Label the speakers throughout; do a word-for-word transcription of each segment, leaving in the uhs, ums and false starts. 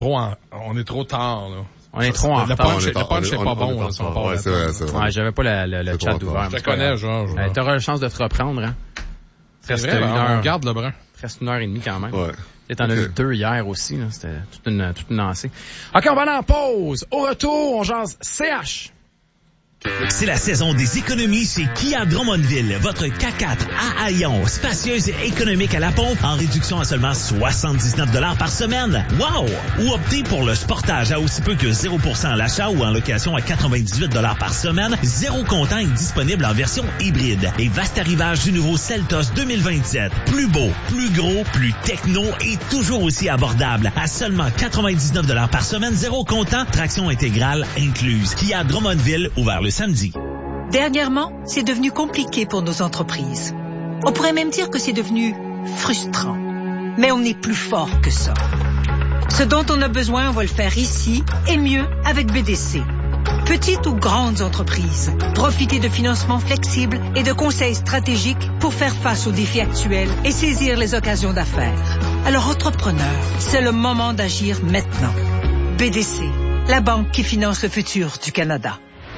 Speaker 1: Trop en, on est trop tard, là.
Speaker 2: On est trop en
Speaker 1: le
Speaker 2: retard.
Speaker 1: punch, le punch, c'est pas bon, là, si on part
Speaker 3: ouais, c'est vrai, c'est vrai.
Speaker 2: Ouais, j'avais pas le, le, le chat ouvert.
Speaker 1: Je te connais, Georges.
Speaker 2: Euh, t'auras la chance de te reprendre, hein.
Speaker 1: C'est vrai, une heure. On garde le brun.
Speaker 2: Presque une heure et demie quand même.
Speaker 3: Ouais.
Speaker 2: Et t'en as eu deux hier aussi, là. C'était toute une, toute une lancée. OK, on va aller en pause. Au retour, on jase C H.
Speaker 4: C'est la saison des économies chez Kia Drummondville. Votre K quatre à Haillon, spacieuse et économique à la pompe, en réduction à seulement soixante-dix-neuf dollars par semaine. Wow! Ou optez pour le Sportage à aussi peu que zéro pour cent à l'achat ou en location à quatre-vingt-dix-huit dollars par semaine. Zéro comptant est disponible en version hybride. Et vaste arrivage du nouveau Seltos deux mille vingt-sept. Plus beau, plus gros, plus techno et toujours aussi abordable. À seulement quatre-vingt-dix-neuf dollars par semaine, zéro comptant, traction intégrale incluse. Kia Drummondville, ouvert le samedi.
Speaker 5: Dernièrement, c'est devenu compliqué pour nos entreprises. On pourrait même dire que c'est devenu frustrant. Mais on est plus fort que ça. Ce dont on a besoin, on va le faire ici et mieux avec B D C. Petites ou grandes entreprises, profitez de financements flexibles et de conseils stratégiques pour faire face aux défis actuels et saisir les occasions d'affaires. Alors, entrepreneurs, c'est le moment d'agir maintenant. B D C, la banque qui finance le futur du Canada.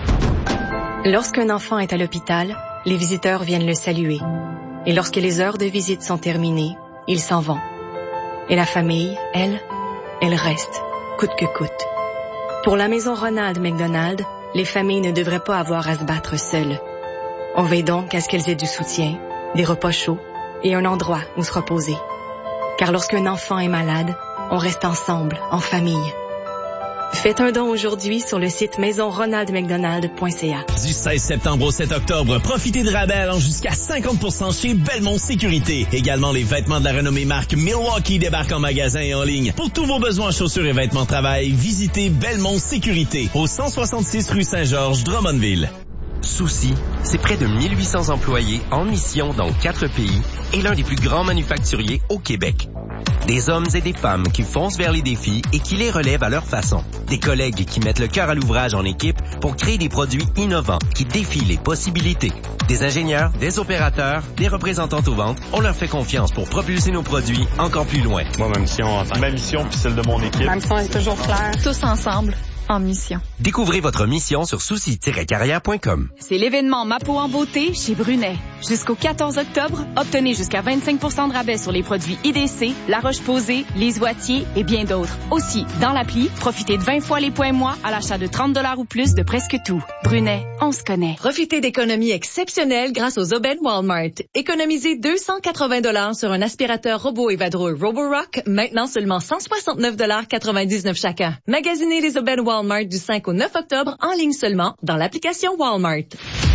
Speaker 6: Lorsqu'un enfant est à l'hôpital, les visiteurs viennent le saluer. Et lorsque les heures de visite sont terminées, ils s'en vont. Et la famille, elle, elle reste, coûte que coûte. Pour la maison Ronald McDonald, les familles ne devraient pas avoir à se battre seules. On veille donc à ce qu'elles aient du soutien, des repas chauds et un endroit où se reposer. Car lorsqu'un enfant est malade, on reste ensemble, en famille. Faites un don aujourd'hui sur le site maison ronald mcdonald point c a.
Speaker 4: Du seize septembre au sept octobre, profitez de rabais allant jusqu'à cinquante pour cent chez Belmont Sécurité. Également, les vêtements de la renommée marque Milwaukee débarquent en magasin et en ligne. Pour tous vos besoins chaussures et vêtements de travail, visitez Belmont Sécurité au cent soixante-six rue Saint-Georges, Drummondville.
Speaker 7: Souci, c'est près de mille huit cents employés en mission dans quatre pays et l'un des plus grands manufacturiers au Québec. Des hommes et des femmes qui foncent vers les défis et qui les relèvent à leur façon. Des collègues qui mettent le cœur à l'ouvrage en équipe pour créer des produits innovants qui défient les possibilités. Des ingénieurs, des opérateurs, des représentants aux ventes, on leur fait confiance pour propulser nos produits encore plus loin.
Speaker 8: Moi, ma mission, en tant que... ma mission puis celle de mon équipe.
Speaker 9: Ma mission est toujours claire. Tous ensemble. En mission.
Speaker 7: Découvrez votre mission sur souci tiret carrière point com.
Speaker 9: C'est l'événement Ma peau en beauté chez Brunet. Jusqu'au quatorze octobre, obtenez jusqu'à vingt-cinq pour cent de rabais sur les produits I D C, La Roche-Posay, Les Oitiers et bien d'autres. Aussi, dans l'appli, profitez de vingt fois les points mois à l'achat de trente dollars ou plus de presque tout. Brunet, on se connaît.
Speaker 10: Profitez d'économies exceptionnelles grâce aux aubaines Walmart. Économisez deux cent quatre-vingts dollars sur un aspirateur robot et vadrouille Roborock, maintenant seulement cent soixante-neuf dollars quatre-vingt-dix-neuf chacun. Magasinez les aubaines Walmart du cinq au neuf octobre en ligne seulement dans l'application Walmart.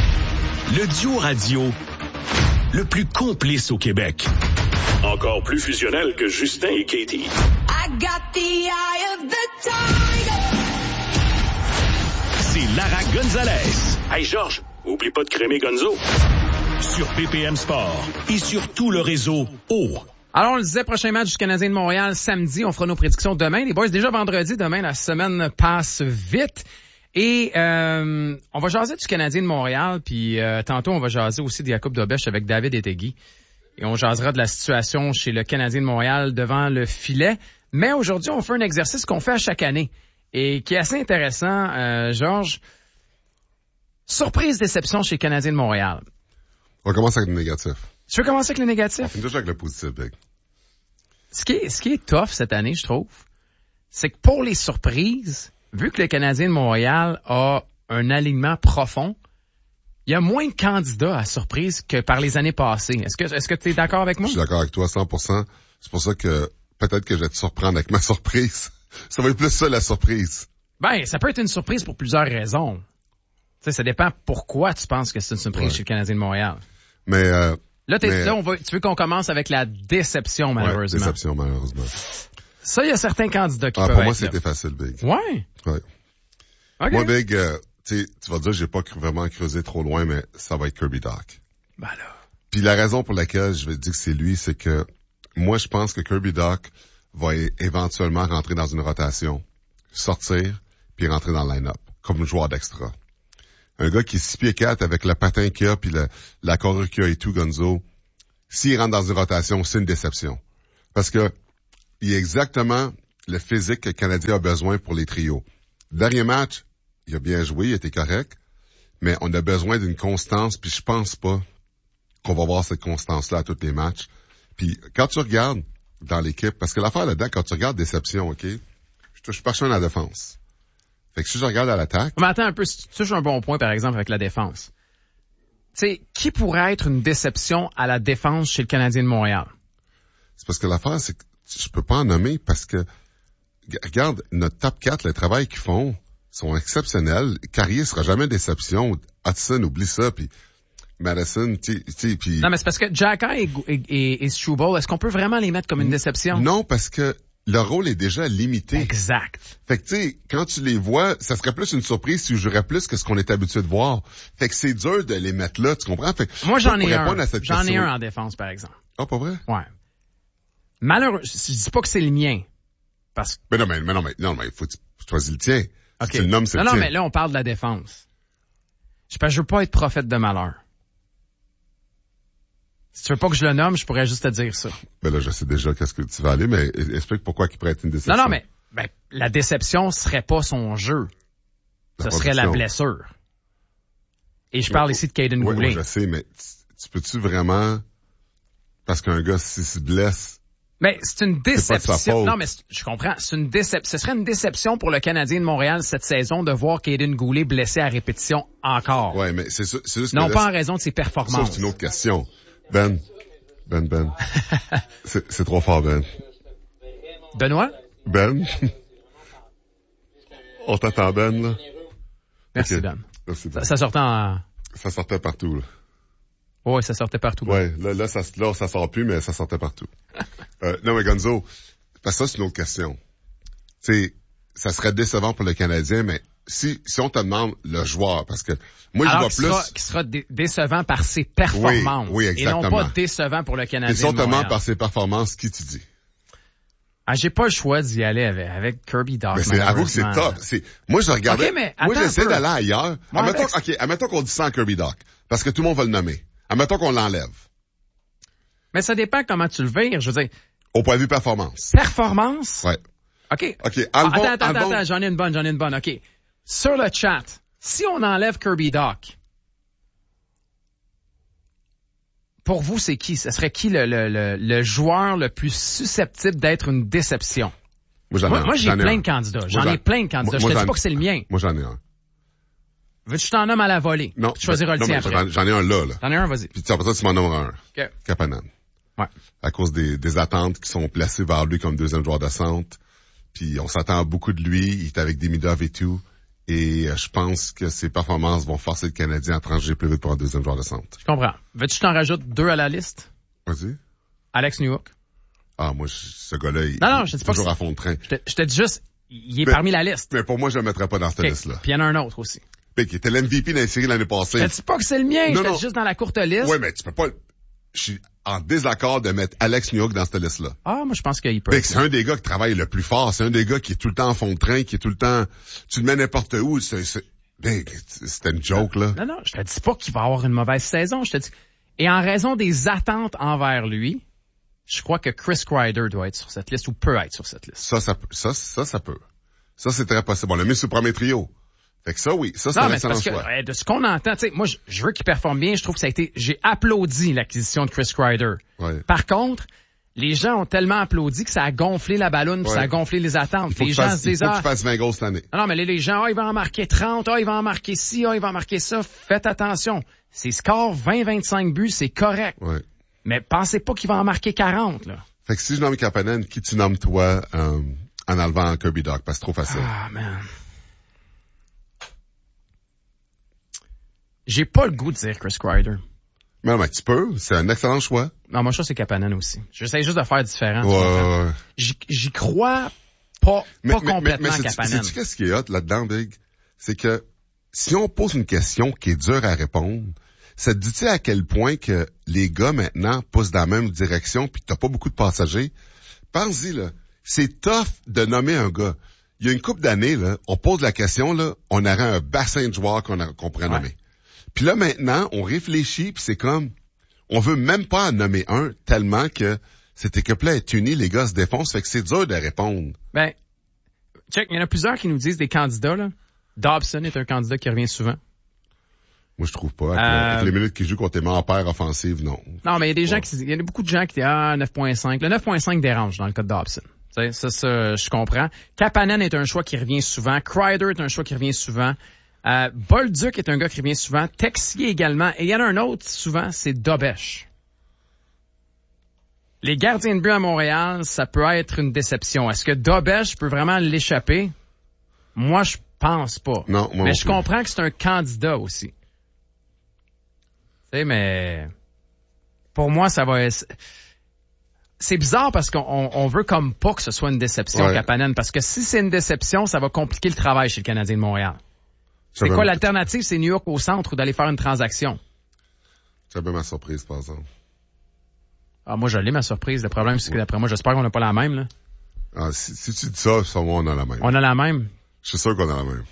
Speaker 4: Le duo radio le plus complice au Québec.
Speaker 11: Encore plus fusionnel que Justin et Katie.
Speaker 12: I got the eye of the tiger.
Speaker 4: C'est Lara Gonzalez.
Speaker 11: Hey Georges, oublie pas de crémer Gonzo.
Speaker 4: Sur P P M Sport et sur tout le réseau O.
Speaker 2: Alors, on le disait, prochain match du Canadien de Montréal samedi. On fera nos prédictions demain. Les boys, déjà vendredi. Demain, la semaine passe vite. Et euh, on va jaser du Canadien de Montréal. Puis euh, tantôt, on va jaser aussi de Jakub Dobeš avec David Etegui. Et on jasera de la situation chez le Canadien de Montréal devant le filet. Mais aujourd'hui, on fait un exercice qu'on fait à chaque année et qui est assez intéressant, euh, Georges. Surprise, déception chez le Canadien de Montréal.
Speaker 3: On commence avec le négatif.
Speaker 2: Tu veux commencer avec le négatif?
Speaker 3: On finit toujours avec le positif, Big.
Speaker 2: Ce qui est, ce qui est tough cette année, je trouve, c'est que pour les surprises, vu que le Canadien de Montréal a un alignement profond, il y a moins de candidats à surprise que par les années passées. Est-ce que, est-ce que tu es d'accord avec moi?
Speaker 3: Je suis d'accord avec toi, cent pour cent. C'est pour ça que peut-être que je vais te surprendre avec ma surprise. Ça va être plus ça, la surprise.
Speaker 2: Ben, ça peut être une surprise pour plusieurs raisons. Tu sais, ça dépend pourquoi tu penses que c'est une surprise ouais. chez le Canadien de Montréal.
Speaker 3: Mais, euh,
Speaker 2: Là, t'es,
Speaker 3: mais...
Speaker 2: là on va, tu veux qu'on commence avec la déception, malheureusement.
Speaker 3: Ouais, déception, malheureusement.
Speaker 2: Ça, il y a certains candidats qui
Speaker 3: ah,
Speaker 2: peuvent
Speaker 3: pour
Speaker 2: être
Speaker 3: moi,
Speaker 2: là.
Speaker 3: c'était facile, Big.
Speaker 2: Ouais.
Speaker 3: Ouais.
Speaker 2: Okay.
Speaker 3: Moi, Big, euh, tu vas dire, j'ai pas vraiment creusé trop loin, mais ça va être Kirby Dach.
Speaker 2: Ben là.
Speaker 3: Puis la raison pour laquelle je vais dire que c'est lui, c'est que moi, je pense que Kirby Dach va é- éventuellement rentrer dans une rotation, sortir, puis rentrer dans le line-up, comme joueur d'extra. Un gars qui est six pieds quatre avec le patin qu'il a, puis le, la carrure qu'il a et tout, Gonzo, s'il rentre dans une rotation, c'est une déception. Parce que il est exactement le physique que le Canadien a besoin pour les trios. Dernier match, il a bien joué, il était correct, mais on a besoin d'une constance, puis je pense pas qu'on va voir cette constance-là à tous les matchs. Puis quand tu regardes dans l'équipe, parce que l'affaire là-dedans, quand tu regardes déception, OK, je touche pas à la défense. Fait que si je regarde à l'attaque...
Speaker 2: Mais attends un peu, tu touches un bon point, par exemple, avec la défense. Tu sais, qui pourrait être une déception à la défense chez le Canadien de Montréal?
Speaker 3: C'est parce que l'affaire, c'est que je peux pas en nommer parce que, regarde, notre top quatre, le travail qu'ils font, sont exceptionnels. Carrier sera jamais une déception. Hudson, oublie ça, puis Madison, tu sais, puis...
Speaker 2: Non, mais c'est parce que Xhekaj et, et, et, et Struble, est-ce qu'on peut vraiment les mettre comme une déception?
Speaker 3: Non, parce que leur rôle est déjà limité.
Speaker 2: Exact.
Speaker 3: Fait que, tu sais, quand tu les vois, ça serait plus une surprise si je jouerais plus que ce qu'on est habitué de voir. Fait que c'est dur de les mettre là, tu comprends? Fait que
Speaker 2: moi, j'en ai un. J'en
Speaker 3: question.
Speaker 2: ai un en défense, par exemple.
Speaker 3: Ah, pas vrai?
Speaker 2: Ouais. Malheureux, je dis pas que c'est le mien. Parce que...
Speaker 3: Mais non, mais, mais non, mais, non, mais faut que tu choisis le tien.
Speaker 2: OK.
Speaker 3: Si tu le nommes, c'est
Speaker 2: non,
Speaker 3: le
Speaker 2: non,
Speaker 3: tien.
Speaker 2: mais là, on parle de la défense. Je, je veux pas être prophète de malheur. Si tu veux pas que je le nomme, je pourrais juste te dire ça.
Speaker 3: Ben là, je sais déjà qu'est-ce que tu vas aller, mais explique pourquoi il pourrait être une déception.
Speaker 2: Non, non, mais ben, la déception serait pas son jeu.
Speaker 3: La
Speaker 2: Ce serait la blessure. Et je parle
Speaker 3: oui,
Speaker 2: ici de Caden
Speaker 3: oui,
Speaker 2: Goulet.
Speaker 3: Oui, je sais, mais tu, tu peux-tu vraiment... Parce qu'un gars, s'il se blesse...
Speaker 2: Mais c'est une déception.
Speaker 3: C'est pas de sa faute.
Speaker 2: Non, mais je comprends. C'est une déception. Ce serait une déception pour le Canadien de Montréal cette saison de voir Caden Goulet blessé à répétition encore.
Speaker 3: Ouais, mais c'est, c'est juste
Speaker 2: non
Speaker 3: que
Speaker 2: pas
Speaker 3: là,
Speaker 2: en raison de ses performances.
Speaker 3: Ça, c'est une autre question. Ben, Ben, Ben. c'est, c'est trop fort, Ben.
Speaker 2: Benoît?
Speaker 3: Ben? On t'attend, Ben, là.
Speaker 2: Merci,
Speaker 3: okay.
Speaker 2: Ben.
Speaker 3: Merci, Ben.
Speaker 2: Ça, ça sortait en...
Speaker 3: Ça sortait partout, là.
Speaker 2: Ouais, ça sortait partout. Ben.
Speaker 3: Ouais, là, là, ça, là, ça sort plus, mais ça sortait partout. euh, non, mais Gonzo, parce que ça, c'est une autre question. Tu sais, ça serait décevant pour le Canadien, mais si, si on te demande le joueur, parce que moi,
Speaker 2: alors
Speaker 3: je vois
Speaker 2: sera,
Speaker 3: plus...
Speaker 2: qui sera dé- décevant par ses performances.
Speaker 3: Oui, oui, exactement.
Speaker 2: Et non pas décevant pour le Canadien.
Speaker 3: Et si on te
Speaker 2: de
Speaker 3: demande par ses performances, qui tu dis?
Speaker 2: Ah, j'ai pas le choix d'y aller avec, avec Kirby Dach.
Speaker 3: Mais c'est, avoue que c'est top. C'est, moi, je regardais.
Speaker 2: Okay, mais
Speaker 3: moi, j'essaie
Speaker 2: peu.
Speaker 3: d'aller ailleurs.
Speaker 2: Moi,
Speaker 3: admettons,
Speaker 2: avec...
Speaker 3: OK, admettons qu'on dit ça en Kirby Dach. Parce que tout le monde va le nommer. Admettons qu'on l'enlève.
Speaker 2: Mais ça dépend comment tu le vires, je veux dire.
Speaker 3: Au point de vue performance.
Speaker 2: Performance?
Speaker 3: Ouais.
Speaker 2: OK.
Speaker 3: OK.
Speaker 2: Ah,
Speaker 3: enlevons,
Speaker 2: attends, attends,
Speaker 3: enlevons...
Speaker 2: attends, j'en ai une bonne, j'en ai une bonne. OK. Sur le chat, si on enlève Kirby Dach, pour vous, c'est qui? Ce serait qui le, le, le, le joueur le plus susceptible d'être une déception?
Speaker 3: Moi, j'en ai
Speaker 2: moi,
Speaker 3: un.
Speaker 2: moi j'ai
Speaker 3: j'en ai
Speaker 2: plein
Speaker 3: un.
Speaker 2: de candidats. J'en,
Speaker 3: moi, j'en
Speaker 2: ai plein de candidats.
Speaker 3: Moi,
Speaker 2: je te
Speaker 3: j'en...
Speaker 2: dis pas que c'est le mien.
Speaker 3: Moi, j'en ai un.
Speaker 2: Veux-tu que je t'en nomme à la volée?
Speaker 3: Non.
Speaker 2: Tu choisiras
Speaker 3: ben,
Speaker 2: le
Speaker 3: non,
Speaker 2: tien après.
Speaker 3: J'en, j'en ai un là, là.
Speaker 2: T'en as un, vas-y.
Speaker 3: Puis après ça, tu m'en nommeras un.
Speaker 2: OK.
Speaker 3: Kapanen.
Speaker 2: Ouais.
Speaker 3: À cause des, des attentes qui sont placées vers lui comme deuxième joueur de centre. Puis on s'attend à beaucoup de lui. Il est avec Demidov et tout. Et euh, je pense que ses performances vont forcer le Canadien à trancher plus vite pour un deuxième joueur de centre.
Speaker 2: Je comprends. Veux-tu que je t'en rajoute deux à la liste?
Speaker 3: Vas-y.
Speaker 2: Alex Newhook.
Speaker 3: Ah, moi, je, ce gars-là, il
Speaker 2: non, non, je te dis
Speaker 3: est
Speaker 2: pas
Speaker 3: toujours
Speaker 2: que
Speaker 3: à fond de train.
Speaker 2: Je te, je te dis juste, il est
Speaker 3: mais,
Speaker 2: parmi la liste.
Speaker 3: Mais pour moi, je le mettrais pas dans cette
Speaker 2: okay.
Speaker 3: liste-là.
Speaker 2: Puis il y en a un autre aussi.
Speaker 3: Puis qui était l'M V P dans les séries l'année passée.
Speaker 2: Je te dis pas que c'est le mien,
Speaker 3: non,
Speaker 2: je te
Speaker 3: non.
Speaker 2: dis juste dans la courte liste.
Speaker 3: Oui, mais tu peux pas... Je suis en désaccord de mettre Alex Newhook dans cette liste-là.
Speaker 2: Ah, moi, je pense qu'il peut.
Speaker 3: Puis c'est un des gars qui travaille le plus fort. C'est un des gars qui est tout le temps en fond de train, qui est tout le temps... Tu le mets n'importe où. C'est, c'est... Ben, c'était une joke, là.
Speaker 2: Non, non, je te dis pas qu'il va avoir une mauvaise saison. Je te dis... Et en raison des attentes envers lui, je crois que Chris Kreider doit être sur cette liste ou peut être sur cette liste.
Speaker 3: Ça, ça peut. Ça, ça, ça peut. Ça, c'est très possible. On l'a mis sur le premier trio. Fait que ça, oui. Ça, c'est
Speaker 2: non,
Speaker 3: un
Speaker 2: mais
Speaker 3: excellent
Speaker 2: c'est parce
Speaker 3: choix.
Speaker 2: que, de ce qu'on entend, tu sais, moi, je, je veux qu'il performe bien. Je trouve que ça a été, j'ai applaudi l'acquisition de Chris Kreider.
Speaker 3: Ouais.
Speaker 2: Par contre, les gens ont tellement applaudi que ça a gonflé la ballonne, puis
Speaker 3: ouais.
Speaker 2: ça a gonflé les attentes.
Speaker 3: Il faut
Speaker 2: les
Speaker 3: que
Speaker 2: gens
Speaker 3: fasses,
Speaker 2: se disent,
Speaker 3: il faut
Speaker 2: ah,
Speaker 3: que tu fasses vingt goals cette année.
Speaker 2: Non, mais les, les gens, ah, il va en marquer trente, ah, il va en marquer ci, ah, il va en marquer ça. Faites attention. Ses scores vingt vingt-cinq buts, c'est correct.
Speaker 3: Ouais.
Speaker 2: Mais pensez pas qu'il va en marquer quarante, là.
Speaker 3: Fait que si je nomme Kapanen, qui tu nommes toi, euh, en enlevant Kirby Dach, parce que c'est trop facile.
Speaker 2: Ah, man. J'ai pas le goût de dire Chris Kreider.
Speaker 3: Mais non, mais tu peux. C'est un excellent choix.
Speaker 2: Non, moi, je trouve que c'est Kapanen aussi. J'essaie juste de faire différent.
Speaker 3: Ouais, ouais.
Speaker 2: J'y, j'y crois pas,
Speaker 3: mais,
Speaker 2: pas
Speaker 3: mais,
Speaker 2: complètement
Speaker 3: mais, mais
Speaker 2: à Kapanen.
Speaker 3: Sais-tu qu'est-ce qui est hot là-dedans, Big? C'est que si on pose une question qui est dure à répondre, ça te dit-tu à quel point que les gars maintenant poussent dans la même direction puis que t'as pas beaucoup de passagers? Pense-y, là. C'est tough de nommer un gars. Il y a une couple d'années, là, on pose la question, là, on aurait un bassin de joueurs qu'on, a, qu'on pourrait ouais. nommer. Puis là, maintenant, on réfléchit, puis c'est comme, on veut même pas en nommer un tellement que Cette équipe-là est unie, les gars se défoncent, fait que c'est dur de répondre.
Speaker 2: Ben, check, il y en a plusieurs qui nous disent des candidats, là. Dobson est un candidat qui revient souvent.
Speaker 3: Moi, je trouve pas. Avec,
Speaker 2: euh...
Speaker 3: avec les minutes qu'il joue contre les membres paires offensives, non.
Speaker 2: Non, mais il y a des gens qui, il y a beaucoup de gens qui disent, ah, neuf virgule cinq. Le neuf virgule cinq dérange dans le cas de Dobson. Ça, ça, ça, je comprends. Kapanen est un choix qui revient souvent. Kreider est un choix qui revient souvent. Euh, Bolduc est un gars qui revient souvent. Texier également. Et il y en a un autre, souvent, c'est Dobesch. Les gardiens de but à Montréal, ça peut être une déception. Est-ce que Dobesch peut vraiment l'échapper? Moi, je pense pas.
Speaker 3: Non, moi
Speaker 2: mais
Speaker 3: non
Speaker 2: je
Speaker 3: plus.
Speaker 2: comprends que c'est un candidat aussi. Tu sais, mais pour moi, ça va être... C'est bizarre parce qu'on on, on veut comme pas que ce soit une déception,
Speaker 3: ouais.
Speaker 2: Kapanen, parce que si c'est une déception, ça va compliquer le travail chez le Canadien de Montréal. C'est quoi
Speaker 3: bien...
Speaker 2: l'alternative? C'est New York au centre ou d'aller faire une transaction?
Speaker 3: C'est bien ma surprise, par exemple.
Speaker 2: Ah, moi, je l'ai, ma surprise. Le problème, c'est que d'après moi, j'espère qu'on n'a pas la même, là.
Speaker 3: Ah, si, si tu dis ça, sur moi, on a la même.
Speaker 2: On a la même?
Speaker 3: Je suis sûr qu'on a la même.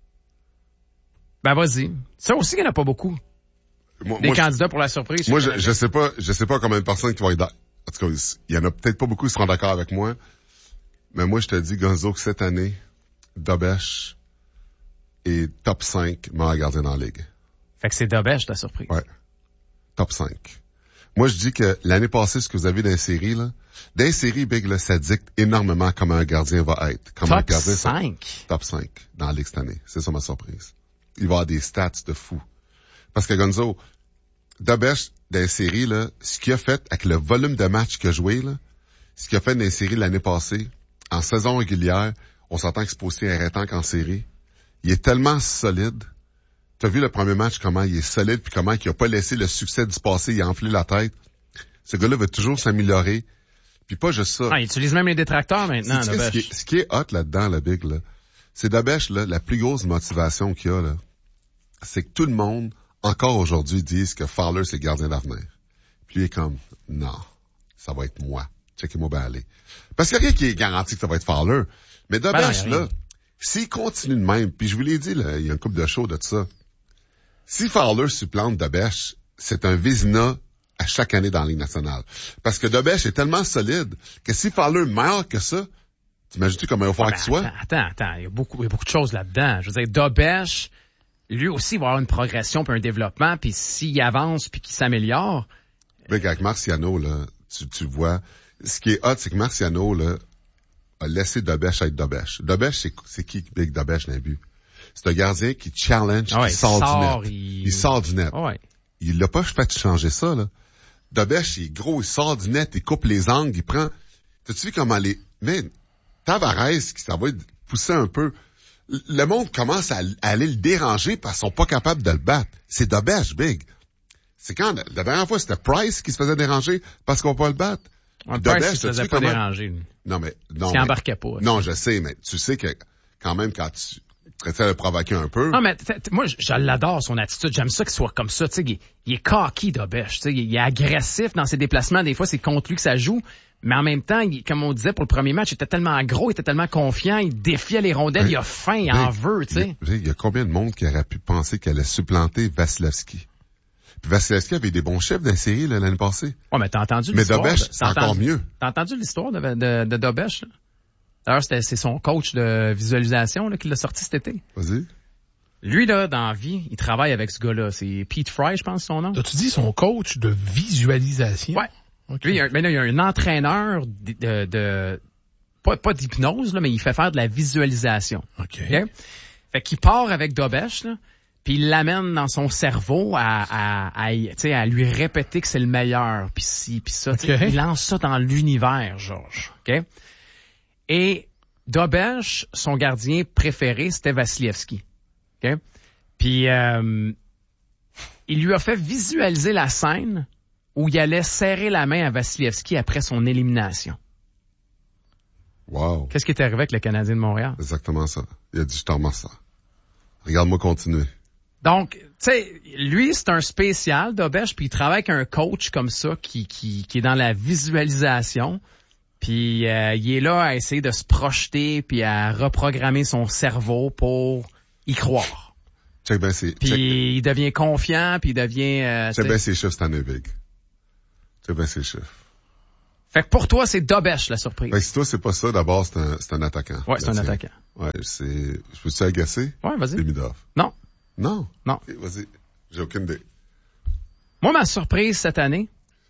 Speaker 2: Ben, vas-y. Ça aussi, il n'y en a pas beaucoup.
Speaker 3: Moi,
Speaker 2: Des
Speaker 3: moi,
Speaker 2: candidats je... pour la surprise.
Speaker 3: Moi, je, je sais pas, je sais pas combien de personnes qui vont être dans... En tout cas, il y en a peut-être pas beaucoup qui seront d'accord avec moi. Mais moi, je te dis, Gonzo, que cette année, Dobesch est top cinq meilleur gardien dans la ligue.
Speaker 2: Fait que c'est Dobesch, ta surprise.
Speaker 3: Ouais. Top cinq. Moi, je dis que l'année passée, ce que vous avez dans les séries, là, dans les séries, Big, là, ça dicte énormément comment un gardien va être. Comment
Speaker 2: top
Speaker 3: un gardien,
Speaker 2: cinq?
Speaker 3: Ça, top cinq dans la ligue cette année. C'est ça ma surprise. Il va avoir des stats de fou. Parce que Gonzo, Dobesch, dans les séries, là, ce qu'il a fait avec le volume de matchs qu'il a joué, là, ce qu'il a fait dans les séries l'année passée, en saison régulière, on s'entend que c'est pas aussi arrêtant qu'en série. Il est tellement solide. T'as vu le premier match, comment il est solide, puis comment il a pas laissé le succès du passé, il a enflé la tête. Ce gars-là veut toujours s'améliorer. Puis pas juste ça.
Speaker 2: Ah, il utilise même les détracteurs maintenant,
Speaker 3: ce, qui est, ce qui est hot là-dedans, le Big, là, c'est Dobesch, là, la plus grosse motivation qu'il y a, là, c'est que tout le monde, encore aujourd'hui, disent que Fowler, c'est le gardien d'avenir. Puis lui, il est comme, non, ça va être moi. Checkez-moi bien aller. Parce qu'il n'y a rien qui est garanti que ça va être Fowler. Mais Dobesch, ben là, s'il continue de même, puis je vous l'ai dit, là, il y a une couple de shows de ça. Si Fowler supplante Dobesch, c'est un Vézina à chaque année dans la Ligue nationale. Parce que Dobesch est tellement solide que si Fowler meurt que ça, t'imagines-tu comment il va faire qu'il soit?
Speaker 2: Attends, attends, il y a beaucoup, il y a beaucoup de choses là-dedans. Je veux dire, Dobesch, lui aussi, il va avoir une progression puis un développement, puis s'il avance puis qu'il s'améliore...
Speaker 3: Big, avec Marciano, là, tu, tu vois, ce qui est hot, c'est que Marciano, là, a laissé Dobesch être Dobesch. Dobesch, c'est, c'est qui Big Dobesch dans le but? C'est un gardien qui challenge,
Speaker 2: ah ouais,
Speaker 3: qui sort,
Speaker 2: sort
Speaker 3: du net.
Speaker 2: Il...
Speaker 3: il sort du net.
Speaker 2: Ah ouais.
Speaker 3: Il l'a pas fait changer ça, là. Dobesch, il est gros, il sort du net, il coupe les angles, il prend... T'as-tu vu comment les... Mais Tavares, qui ça va pousser un peu... Le monde commence à, à aller le déranger parce qu'ils sont pas capables de le battre. C'est Dobesch, Big. C'est quand... La dernière fois, c'était Price qui se faisait déranger parce qu'on va pas le battre.
Speaker 2: Ouais, Price, il se faisait pas comment... déranger. Lui.
Speaker 3: Non, mais... Non,
Speaker 2: il
Speaker 3: mais...
Speaker 2: embarquait pas.
Speaker 3: Non, je sais, mais tu sais que quand même, quand tu... Tu essaies de le provoquer un peu.
Speaker 2: Non, mais moi, je, je l'adore, son attitude. J'aime ça qu'il soit comme ça. Tu sais, il, il est cocky, Dobesch. Tu sais, il est agressif dans ses déplacements. Des fois, c'est contre lui que ça joue. Mais en même temps, il, comme on disait pour le premier match, il était tellement gros, il était tellement confiant, il défiait les rondelles, oui. Il a faim, il oui. en veut, tu sais.
Speaker 3: Il y a combien de monde qui aurait pu penser qu'elle allait supplanter Vasilevski? Puis Vasilevski avait des bons chefs dans la série là, l'année passée.
Speaker 2: Ouais, mais t'as entendu
Speaker 3: mais
Speaker 2: l'histoire.
Speaker 3: Mais Dobesch, c'est encore
Speaker 2: entendu,
Speaker 3: mieux.
Speaker 2: T'as entendu l'histoire de, de, de Dobesch, là? D'ailleurs, c'était, c'est son coach de visualisation là, qui l'a sorti cet été.
Speaker 3: Vas-y.
Speaker 2: Lui, là, dans la vie, il travaille avec ce gars-là. C'est Pete Fry, je pense, son nom.
Speaker 1: As-tu dit son coach de visualisation?
Speaker 2: Ouais.
Speaker 1: Okay.
Speaker 2: Lui, il y a, mais là, il y a un entraîneur de, de, de pas, pas d'hypnose, là, mais il fait faire de la visualisation.
Speaker 1: OK.
Speaker 2: okay? Fait qu'il part avec Dobesch, là, puis il l'amène dans son cerveau à, à, à, à, à lui répéter que c'est le meilleur, puis ci, puis ça. Okay. Il lance ça dans l'univers, Georges. OK? Et Dobesch, son gardien préféré, c'était Vasilevski. Okay? Puis euh, il lui a fait visualiser la scène où il allait serrer la main à Vasilevski après son élimination.
Speaker 3: Wow.
Speaker 2: Qu'est-ce qui est arrivé avec le Canadien de Montréal?
Speaker 3: Exactement ça. Il a dit, je t'en remercie. Regarde-moi continuer.
Speaker 2: Donc, tu sais, lui, c'est un spécial, Dobesch, puis il travaille avec un coach comme ça qui, qui, qui est dans la visualisation. Puis euh, il est là à essayer de se projeter puis à reprogrammer son cerveau pour y croire.
Speaker 3: Check ben c'est.
Speaker 2: Puis
Speaker 3: check.
Speaker 2: il devient confiant, puis il devient... Euh,
Speaker 3: check ben ses chiffres cette année, Big. Check ben ses chiffres.
Speaker 2: Fait que pour toi, c'est Dobesh, la surprise.
Speaker 3: Fait que si toi, c'est pas ça, d'abord, c'est un, c'est un attaquant.
Speaker 2: Ouais, c'est un attaquant.
Speaker 3: Ouais, c'est... Je peux-tu agacer?
Speaker 2: Ouais, vas-y.
Speaker 3: Demidov.
Speaker 2: Non.
Speaker 3: Non?
Speaker 2: Non.
Speaker 3: Okay, vas-y. J'ai aucune idée.
Speaker 2: Moi, ma surprise cette année,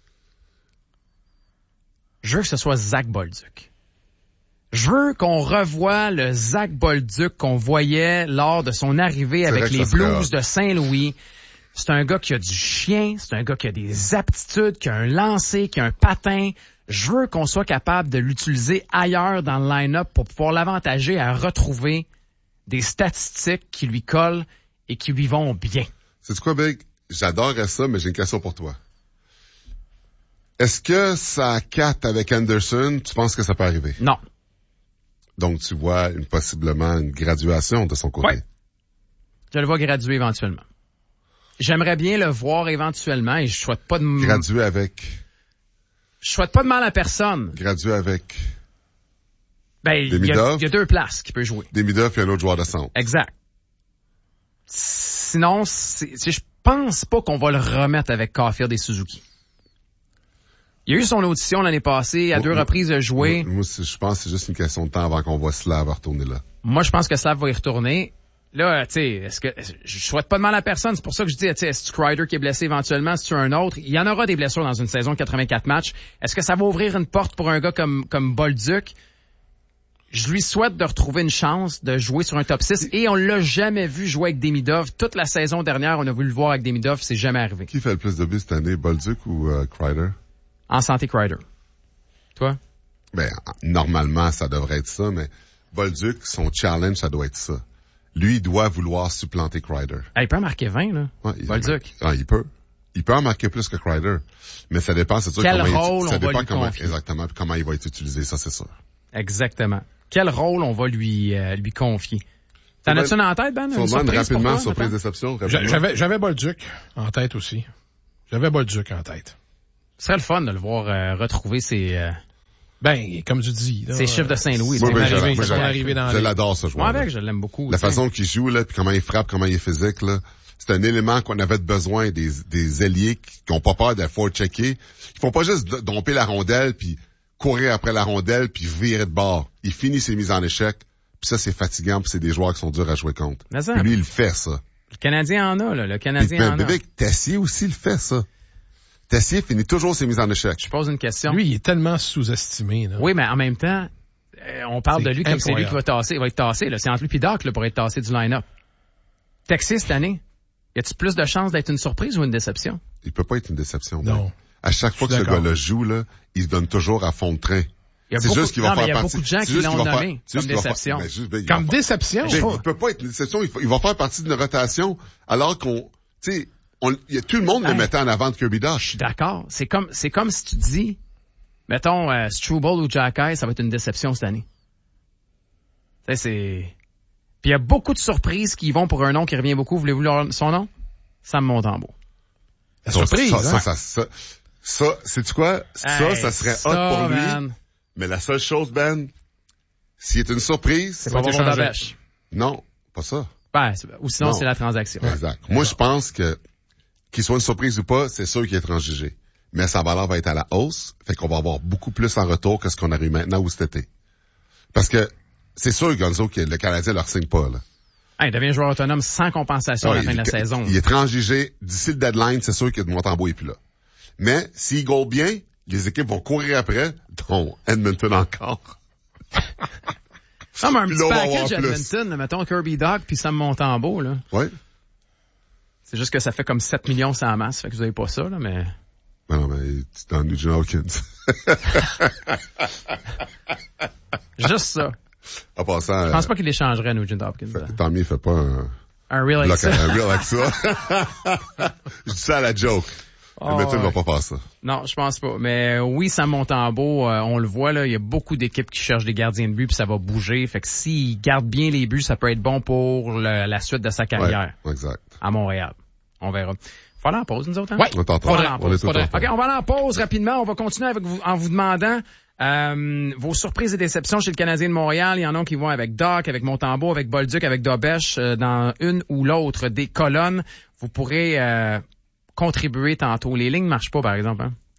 Speaker 2: je veux que ce soit Zach Bolduc. Je veux qu'on revoie le Zach Bolduc qu'on voyait lors de son arrivée avec les Blues de Saint-Louis. C'est un gars qui a du chien, c'est un gars qui a des aptitudes, qui a un lancer, qui a un patin. Je veux qu'on soit capable de l'utiliser ailleurs dans le line-up pour pouvoir l'avantager à retrouver des statistiques qui lui collent et qui lui vont bien.
Speaker 3: C'est quoi, Big? J'adorerais ça, mais j'ai une question pour toi. Est-ce que ça quatre avec Anderson, tu penses que ça peut arriver?
Speaker 2: Non.
Speaker 3: Donc, tu vois une, possiblement une graduation de son côté?
Speaker 2: Oui. Je le vois graduer éventuellement. J'aimerais bien le voir éventuellement et je souhaite pas de... M-
Speaker 3: graduer avec...
Speaker 2: Je souhaite pas de mal à personne.
Speaker 3: Graduer avec...
Speaker 2: Ben, il y, y a deux places qu'il peut jouer.
Speaker 3: Demidov et un autre joueur de centre.
Speaker 2: Exact. Sinon, c'est, c'est, je pense pas qu'on va le remettre avec Caulfield et Suzuki. Il y a eu son audition l'année passée, à moi, deux reprises de jouer.
Speaker 3: Moi, moi, je pense que c'est juste une question de temps avant qu'on voit Slav retourner là.
Speaker 2: Moi, je pense que Slav va y retourner. Là, tu sais, est-ce que je souhaite pas de mal à personne, c'est pour ça que je dis, tu sais, est-ce que Kreider qui est blessé éventuellement, est-ce que un autre? Il y en aura des blessures dans une saison de quatre-vingt-quatre matchs. Est-ce que ça va ouvrir une porte pour un gars comme comme Bolduc? Je lui souhaite de retrouver une chance de jouer sur un top six et on l'a jamais vu jouer avec Demidov. Toute la saison dernière, on a voulu le voir avec Demidov, c'est jamais arrivé.
Speaker 3: Qui fait le plus de buts cette année, Bolduc ou euh, Kreider?
Speaker 2: En santé, Kreider. Toi?
Speaker 3: Ben, normalement, ça devrait être ça, mais Bolduc, son challenge, ça doit être ça. Lui, il doit vouloir supplanter Kreider.
Speaker 2: Ah, il peut en marquer vingt, là.
Speaker 3: Ouais,
Speaker 2: Bolduc.
Speaker 3: Ah, il peut. Il peut en marquer plus que Kreider. Mais ça dépend, c'est sûr,
Speaker 2: Quel
Speaker 3: comment
Speaker 2: rôle
Speaker 3: il, ça
Speaker 2: on
Speaker 3: dépend
Speaker 2: va lui
Speaker 3: comment,
Speaker 2: confier.
Speaker 3: exactement, puis comment il va être utilisé, ça, c'est sûr.
Speaker 2: Exactement. Quel rôle on va lui, euh, lui confier? T'en as-tu une en tête, Ben? Une surprise
Speaker 3: rapidement,
Speaker 2: pour toi,
Speaker 3: surprise, déception.
Speaker 1: J'avais, j'avais Bolduc en tête aussi. J'avais Bolduc en tête.
Speaker 2: Ce serait le fun de le voir euh, retrouver ses... Euh,
Speaker 1: ben, comme tu dis. Là,
Speaker 2: ses chiffres de Saint-Louis.
Speaker 3: Moi, ben,
Speaker 2: arrivé,
Speaker 3: moi,
Speaker 2: arrivé
Speaker 3: dans je les... l'adore, ce joueur.
Speaker 2: Moi, avec, je l'aime beaucoup.
Speaker 3: La
Speaker 2: t'sais.
Speaker 3: façon qu'il joue, là, puis comment il frappe, comment il est physique, là, c'est un élément qu'on avait besoin des, des ailiers qui n'ont pas peur de checker. Ils font pas juste domper la rondelle, puis courir après la rondelle, puis virer de bord. Il finit ses mises en échec, puis ça, c'est fatigant, puis c'est des joueurs qui sont durs à jouer contre. Puis lui, il fait ça.
Speaker 2: Le Canadien en a, là. Le Canadien
Speaker 3: puis,
Speaker 2: en
Speaker 3: bébé,
Speaker 2: a.
Speaker 3: Tessier aussi, il fait ça. Tessier finit toujours ses mises en échec.
Speaker 2: Je pose une question.
Speaker 1: Lui, il est tellement sous-estimé. Là.
Speaker 2: Oui, mais en même temps, euh, on parle
Speaker 1: c'est
Speaker 2: de lui comme
Speaker 1: incroyable.
Speaker 2: c'est lui qui va tasser, va être tassé. Là. C'est entre lui et Doc là, pour être tassé du line-up. Texas, cette année, y a-t-il plus de chances d'être une surprise ou une déception?
Speaker 3: Il peut pas être une déception.
Speaker 1: Non.
Speaker 3: Ben. À chaque fois que ce gars-là joue, là, il se donne toujours à fond de train.
Speaker 2: Il y a
Speaker 3: c'est
Speaker 2: beaucoup,
Speaker 3: juste qu'il va
Speaker 2: non,
Speaker 3: faire
Speaker 2: mais il y a
Speaker 3: partie.
Speaker 2: beaucoup de gens qui l'ont nommé faire, comme déception.
Speaker 3: Faire, ben, juste, ben,
Speaker 1: comme
Speaker 3: va,
Speaker 1: déception?
Speaker 3: Ben, il peut pas être une déception. Il, faut, il va faire partie d'une rotation alors qu'on, tu sais, on, y a, tout le monde hey. le mettait en avant de Kirby Dach.
Speaker 2: Je suis d'accord. C'est comme, c'est comme si tu dis, mettons, euh, Struble ou Jacky, ça va être une déception cette année. Tu sais, c'est... Puis il y a beaucoup de surprises qui vont pour un nom qui revient beaucoup. Voulez-vous leur... son nom? Sam Montembeau.
Speaker 1: La surprise, ça,
Speaker 3: hein? ça, ça, ça, ça, sais-tu quoi? Ça, hey, ça serait ça, hot pour lui. Man. Mais la seule chose, Ben, s'il est une surprise...
Speaker 2: C'est pas bon la bêche.
Speaker 3: Non, pas ça.
Speaker 2: Ben, ou sinon, non. c'est la transaction.
Speaker 3: Exact. Ouais. Moi, je pense que qu'il soit une surprise ou pas, c'est sûr qu'il est transigé. Mais sa valeur va être à la hausse, fait qu'on va avoir beaucoup plus en retour que ce qu'on a eu maintenant ou cet été. Parce que c'est sûr, Gonzo, que le Canadien leur signe pas, là.
Speaker 2: Hey, il devient joueur autonome sans compensation
Speaker 3: ouais,
Speaker 2: à la fin
Speaker 3: il,
Speaker 2: de la saison.
Speaker 3: Il est transigé. D'ici le deadline, c'est sûr que Montembeau est plus là. Mais s'il goal bien, les équipes vont courir après, dont Edmonton encore.
Speaker 2: Non, mais un petit package Edmonton, là, mettons Kirby Dach puis Sam Montembeau, là.
Speaker 3: Oui.
Speaker 2: C'est juste que ça fait comme sept millions sans masse, fait que vous avez pas ça, là, mais...
Speaker 3: Ben non, mais c'est dans Nugent Hopkins.
Speaker 2: Juste ça.
Speaker 3: En passant...
Speaker 2: Je pense euh, pas qu'il échangerait Nugent Hopkins.
Speaker 3: Fait, tant mieux, il fait pas un...
Speaker 2: Un real avec ça.
Speaker 3: Un real avec ça. Je dis ça à la joke. Oh, Edmonton ne va pas faire ça.
Speaker 2: Non, je pense pas. Mais oui, Sam Montembeau, euh, on le voit, là, il y a beaucoup d'équipes qui cherchent des gardiens de but puis ça va bouger. Fait que s'il garde bien les buts, ça peut être bon pour le, la suite de sa carrière.
Speaker 3: Ouais, exact.
Speaker 2: À Montréal. On verra. Faut aller en pause, nous autres, hein?
Speaker 3: Oui, on t'entend.
Speaker 2: On, on,
Speaker 3: on est tout
Speaker 2: OK, on va aller en pause rapidement. On va continuer avec vous, en vous demandant euh, vos surprises et déceptions chez le Canadien de Montréal. Il y en a qui vont avec Doc, avec Montembeau, avec Bolduc, avec Dobesh, euh, dans une ou l'autre des colonnes. Vous pourrez euh, contribuer tantôt. Les lignes marchent pas, par exemple, hein?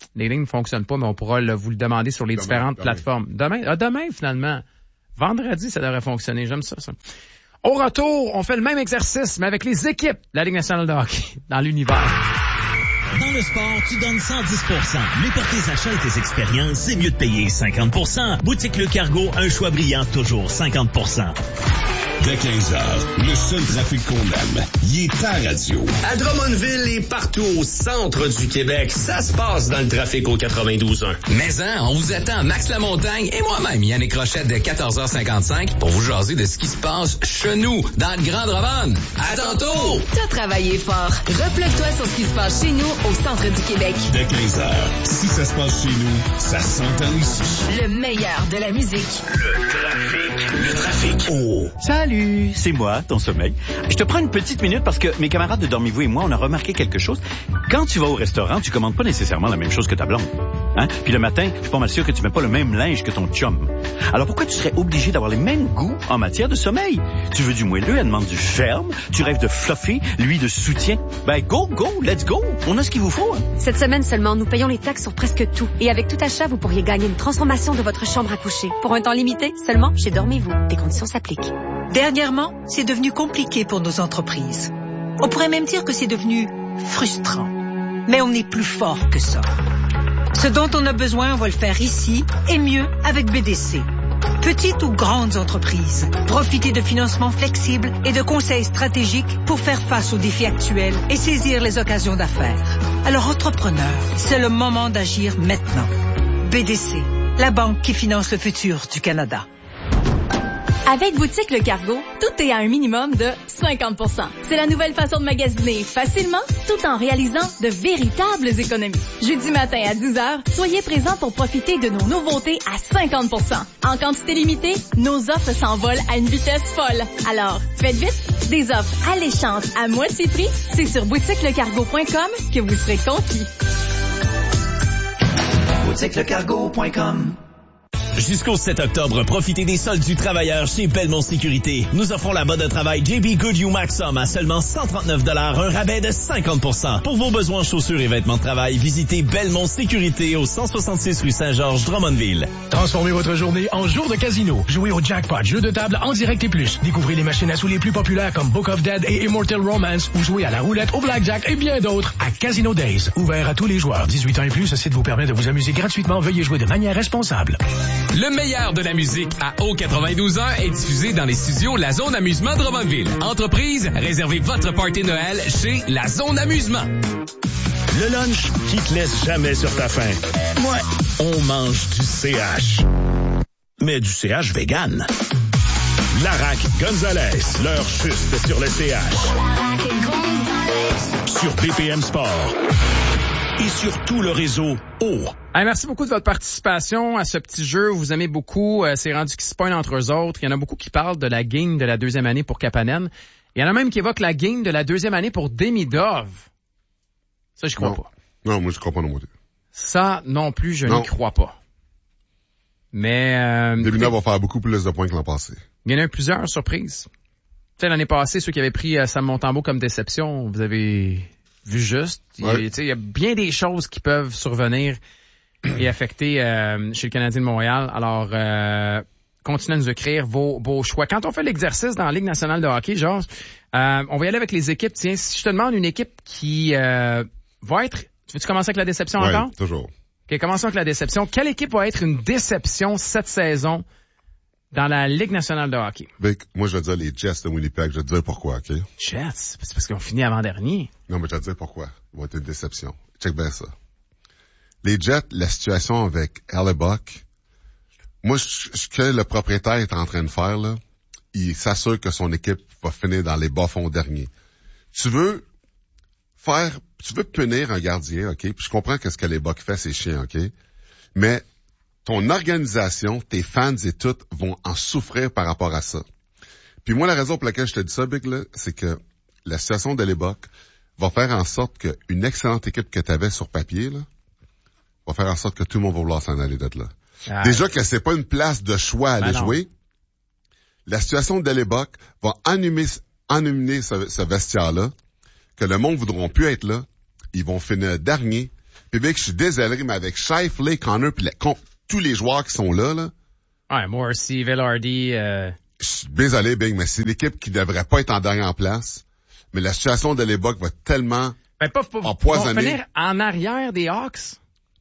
Speaker 2: les lignes ne fonctionnent pas, mais on pourra le, vous le demander sur les
Speaker 3: demain,
Speaker 2: différentes
Speaker 3: demain.
Speaker 2: plateformes. Demain, ah, demain, finalement. Vendredi, ça devrait fonctionner. J'aime ça, ça. Au retour, on fait le même exercice, mais avec les équipes de la Ligue nationale de hockey dans l'univers.
Speaker 4: Dans le sport, tu donnes cent dix pour cent. Mais pour tes achats et tes expériences, c'est mieux de payer cinquante pour cent. Boutique Le Cargo, un choix brillant, toujours cinquante pour cent.
Speaker 13: Dès quinze heures, le seul trafic qu'on aime, il est à radio.
Speaker 14: À Drummondville et partout au centre du Québec, ça se passe dans le trafic au quatre-vingt-douze un.
Speaker 15: Mais hein, on vous attend, Max Lamontagne et moi-même, Yannick Rochette de quatorze heures cinquante-cinq pour vous jaser de ce qui se passe chez nous, dans le Grand Drummond. À tantôt!
Speaker 9: T'as travaillé fort. Replug-toi sur ce qui se passe chez nous au centre du Québec.
Speaker 13: Dès quinze heures, si ça se passe chez nous, ça s'entend ici.
Speaker 9: Le meilleur de la musique.
Speaker 14: Le trafic, le trafic.
Speaker 16: Oh! Salut, c'est moi, ton sommeil. Je te prends une petite minute parce que mes camarades de Dormez-vous et moi, on a remarqué quelque chose. Quand tu vas au restaurant, tu commandes pas nécessairement la même chose que ta blonde. Hein? Puis le matin, je suis pas mal sûr que tu mets pas le même linge que ton chum. Alors pourquoi tu serais obligé d'avoir les mêmes goûts en matière de sommeil? Tu veux du moelleux, elle demande du ferme. Tu rêves de fluffy, lui de soutien. Ben go, go, let's go. On a ce qu'il vous faut. Hein?
Speaker 17: Cette semaine seulement, nous payons les taxes sur presque tout. Et avec tout achat, vous pourriez gagner une transformation de votre chambre à coucher. Pour un temps limité, seulement chez Dormez-vous. Des conditions s'appliquent.
Speaker 5: Dernièrement, c'est devenu compliqué pour nos entreprises. On pourrait même dire que c'est devenu frustrant. Mais on est plus fort que ça. Ce dont on a besoin, on va le faire ici, et mieux avec B D C. Petites ou grandes entreprises, profitez de financements flexibles et de conseils stratégiques pour faire face aux défis actuels et saisir les occasions d'affaires. Alors, entrepreneurs, c'est le moment d'agir maintenant. B D C, la banque qui finance le futur du Canada.
Speaker 9: Avec Boutique Le Cargo, tout est à un minimum de cinquante pour cent. C'est la nouvelle façon de magasiner facilement, tout en réalisant de véritables économies. Jeudi matin à dix heures, soyez présents pour profiter de nos nouveautés à cinquante pour cent. En quantité limitée, nos offres s'envolent à une vitesse folle. Alors, faites vite, des offres alléchantes à moitié prix, c'est sur boutique le cargo point com que vous serez conquis.
Speaker 18: boutique le cargo point com.
Speaker 4: Jusqu'au sept octobre, profitez des soldes du travailleur chez Belmont Sécurité. Nous offrons la botte de travail J B Goodyear Maxxum à seulement cent trente-neuf dollars, un rabais de cinquante pour cent. Pour vos besoins en chaussures et vêtements de travail, visitez Belmont Sécurité au cent soixante-six rue Saint-Georges, Drummondville.
Speaker 19: Transformez votre journée en jour de casino. Jouez au jackpot, jeu de table en direct et plus. Découvrez les machines à sous les plus populaires comme Book of Dead et Immortal Romance ou jouez à la roulette, au blackjack et bien d'autres à Casino Days. Ouvert à tous les joueurs. dix-huit ans et plus, ce site vous permet de vous amuser gratuitement. Veuillez jouer de manière responsable.
Speaker 15: Le meilleur de la musique à O quatre-vingt-douze ans est diffusé dans les studios La Zone Amusement Drummondville. Entreprise, réservez votre party Noël chez La Zone Amusement.
Speaker 13: Le lunch qui te laisse jamais sur ta faim. Ouais, on mange du C H. Mais du C H vegan. Larac Gonzalez, leur juste sur le C H. Sur B P M Sport. Et sur tout le réseau O.
Speaker 2: Hey, merci beaucoup de votre participation à ce petit jeu. Vous aimez beaucoup. Euh, c'est rendu qui se pognent entre eux autres. Il y en a beaucoup qui parlent de la game de la deuxième année pour Kapanen. Il y en a même qui évoquent la game de la deuxième année pour Demidov. Ça, je crois
Speaker 3: non.
Speaker 2: pas.
Speaker 3: Non, moi, je crois pas non plus.
Speaker 2: Ça, non plus, je
Speaker 3: non.
Speaker 2: n'y crois pas. Mais... Euh,
Speaker 3: Demidov va faire beaucoup plus de points que l'an passé.
Speaker 2: Il y en a eu plusieurs surprises. Tu sais, l'année passée, ceux qui avaient pris euh, Sam Montembeault comme déception, vous avez vu juste. Ouais. Il y a bien des choses qui peuvent survenir et affecter euh, chez le Canadien de Montréal. Alors, euh, continuez à nous écrire vos, vos choix. Quand on fait l'exercice dans la Ligue nationale de hockey, genre, euh, on va y aller avec les équipes. Tiens, si je te demande une équipe qui euh, va être... Tu veux-tu commencer avec la déception
Speaker 3: ouais,
Speaker 2: encore?
Speaker 3: toujours.
Speaker 2: OK, commençons avec la déception. Quelle équipe va être une déception cette saison dans la Ligue nationale de hockey?
Speaker 3: Vic, moi, je vais dire les Jets de Winnipeg. Je vais te dire pourquoi, OK?
Speaker 2: Jets? C'est parce qu'ils ont fini avant-dernier.
Speaker 3: Non, mais je vais te dire pourquoi. Il va être une déception. Check bien ça. Les Jets, la situation avec Hellebuck, moi, ce que le propriétaire est en train de faire, là, il s'assure que son équipe va finir dans les bas-fonds derniers. Tu veux faire, tu veux punir un gardien, OK? Puis je comprends que ce que Hellebuck fait, c'est chiant, OK? Mais ton organisation, tes fans et tout vont en souffrir par rapport à ça. Puis moi, la raison pour laquelle je te dis ça, Big, là, c'est que la situation d'Hellebuck va faire en sorte qu'une excellente équipe que tu avais sur papier, là, va faire en sorte que tout le monde va vouloir s'en aller de là. Ah, déjà que c'est pas une place de choix à aller ben jouer, la situation d'Hellebuck va ennumer, ennumer ce, ce vestiaire-là, que le monde voudront plus être là, ils vont finir dernier, Puis Big, je suis désolé, mais avec Shifley, Connor, puis tous les joueurs qui sont là, là.
Speaker 2: Ouais, Morrissey, Velarde, euh...
Speaker 3: Je suis désolé, Big, mais c'est l'équipe qui devrait pas être en dernière place. Mais la situation de l'époque va tellement
Speaker 2: ben, pas, pas,
Speaker 3: empoisonner.
Speaker 2: Ils vont finir en arrière des Hawks.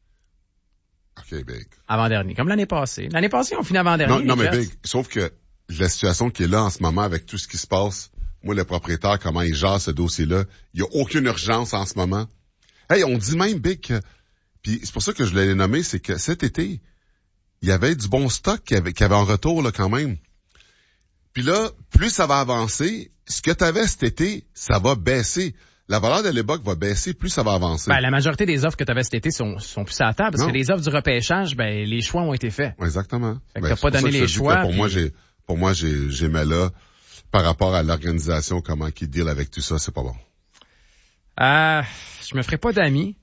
Speaker 3: OK, Big.
Speaker 2: Avant-dernier, comme l'année passée. L'année passée, on finit avant-dernier.
Speaker 3: Non, non mais Big, sauf que la situation qui est là en ce moment avec tout ce qui se passe, moi, le propriétaire, comment il gère ce dossier-là, il y a aucune urgence en ce moment. Hey, on dit même, Big, que... Puis c'est pour ça que je l'ai nommé, c'est que cet été, il y avait du bon stock qui avait, qui avait en retour, là, quand même. Puis là, plus ça va avancer, ce que tu avais cet été, ça va baisser. La valeur de l'époque va baisser, plus ça va avancer.
Speaker 2: Ben, la majorité des offres que tu avais cet été sont, sont plus à la table, parce non. que les offres du repêchage, ben, les choix ont été faits.
Speaker 3: Exactement.
Speaker 2: Fait que
Speaker 3: ben,
Speaker 2: t'as pas donné les choix.
Speaker 3: Pour
Speaker 2: puis...
Speaker 3: moi, j'ai, pour moi, j'ai, j'ai mis là, par rapport à l'organisation, comment qu'ils deal avec tout ça, c'est pas bon.
Speaker 2: Euh, je me ferai pas d'amis,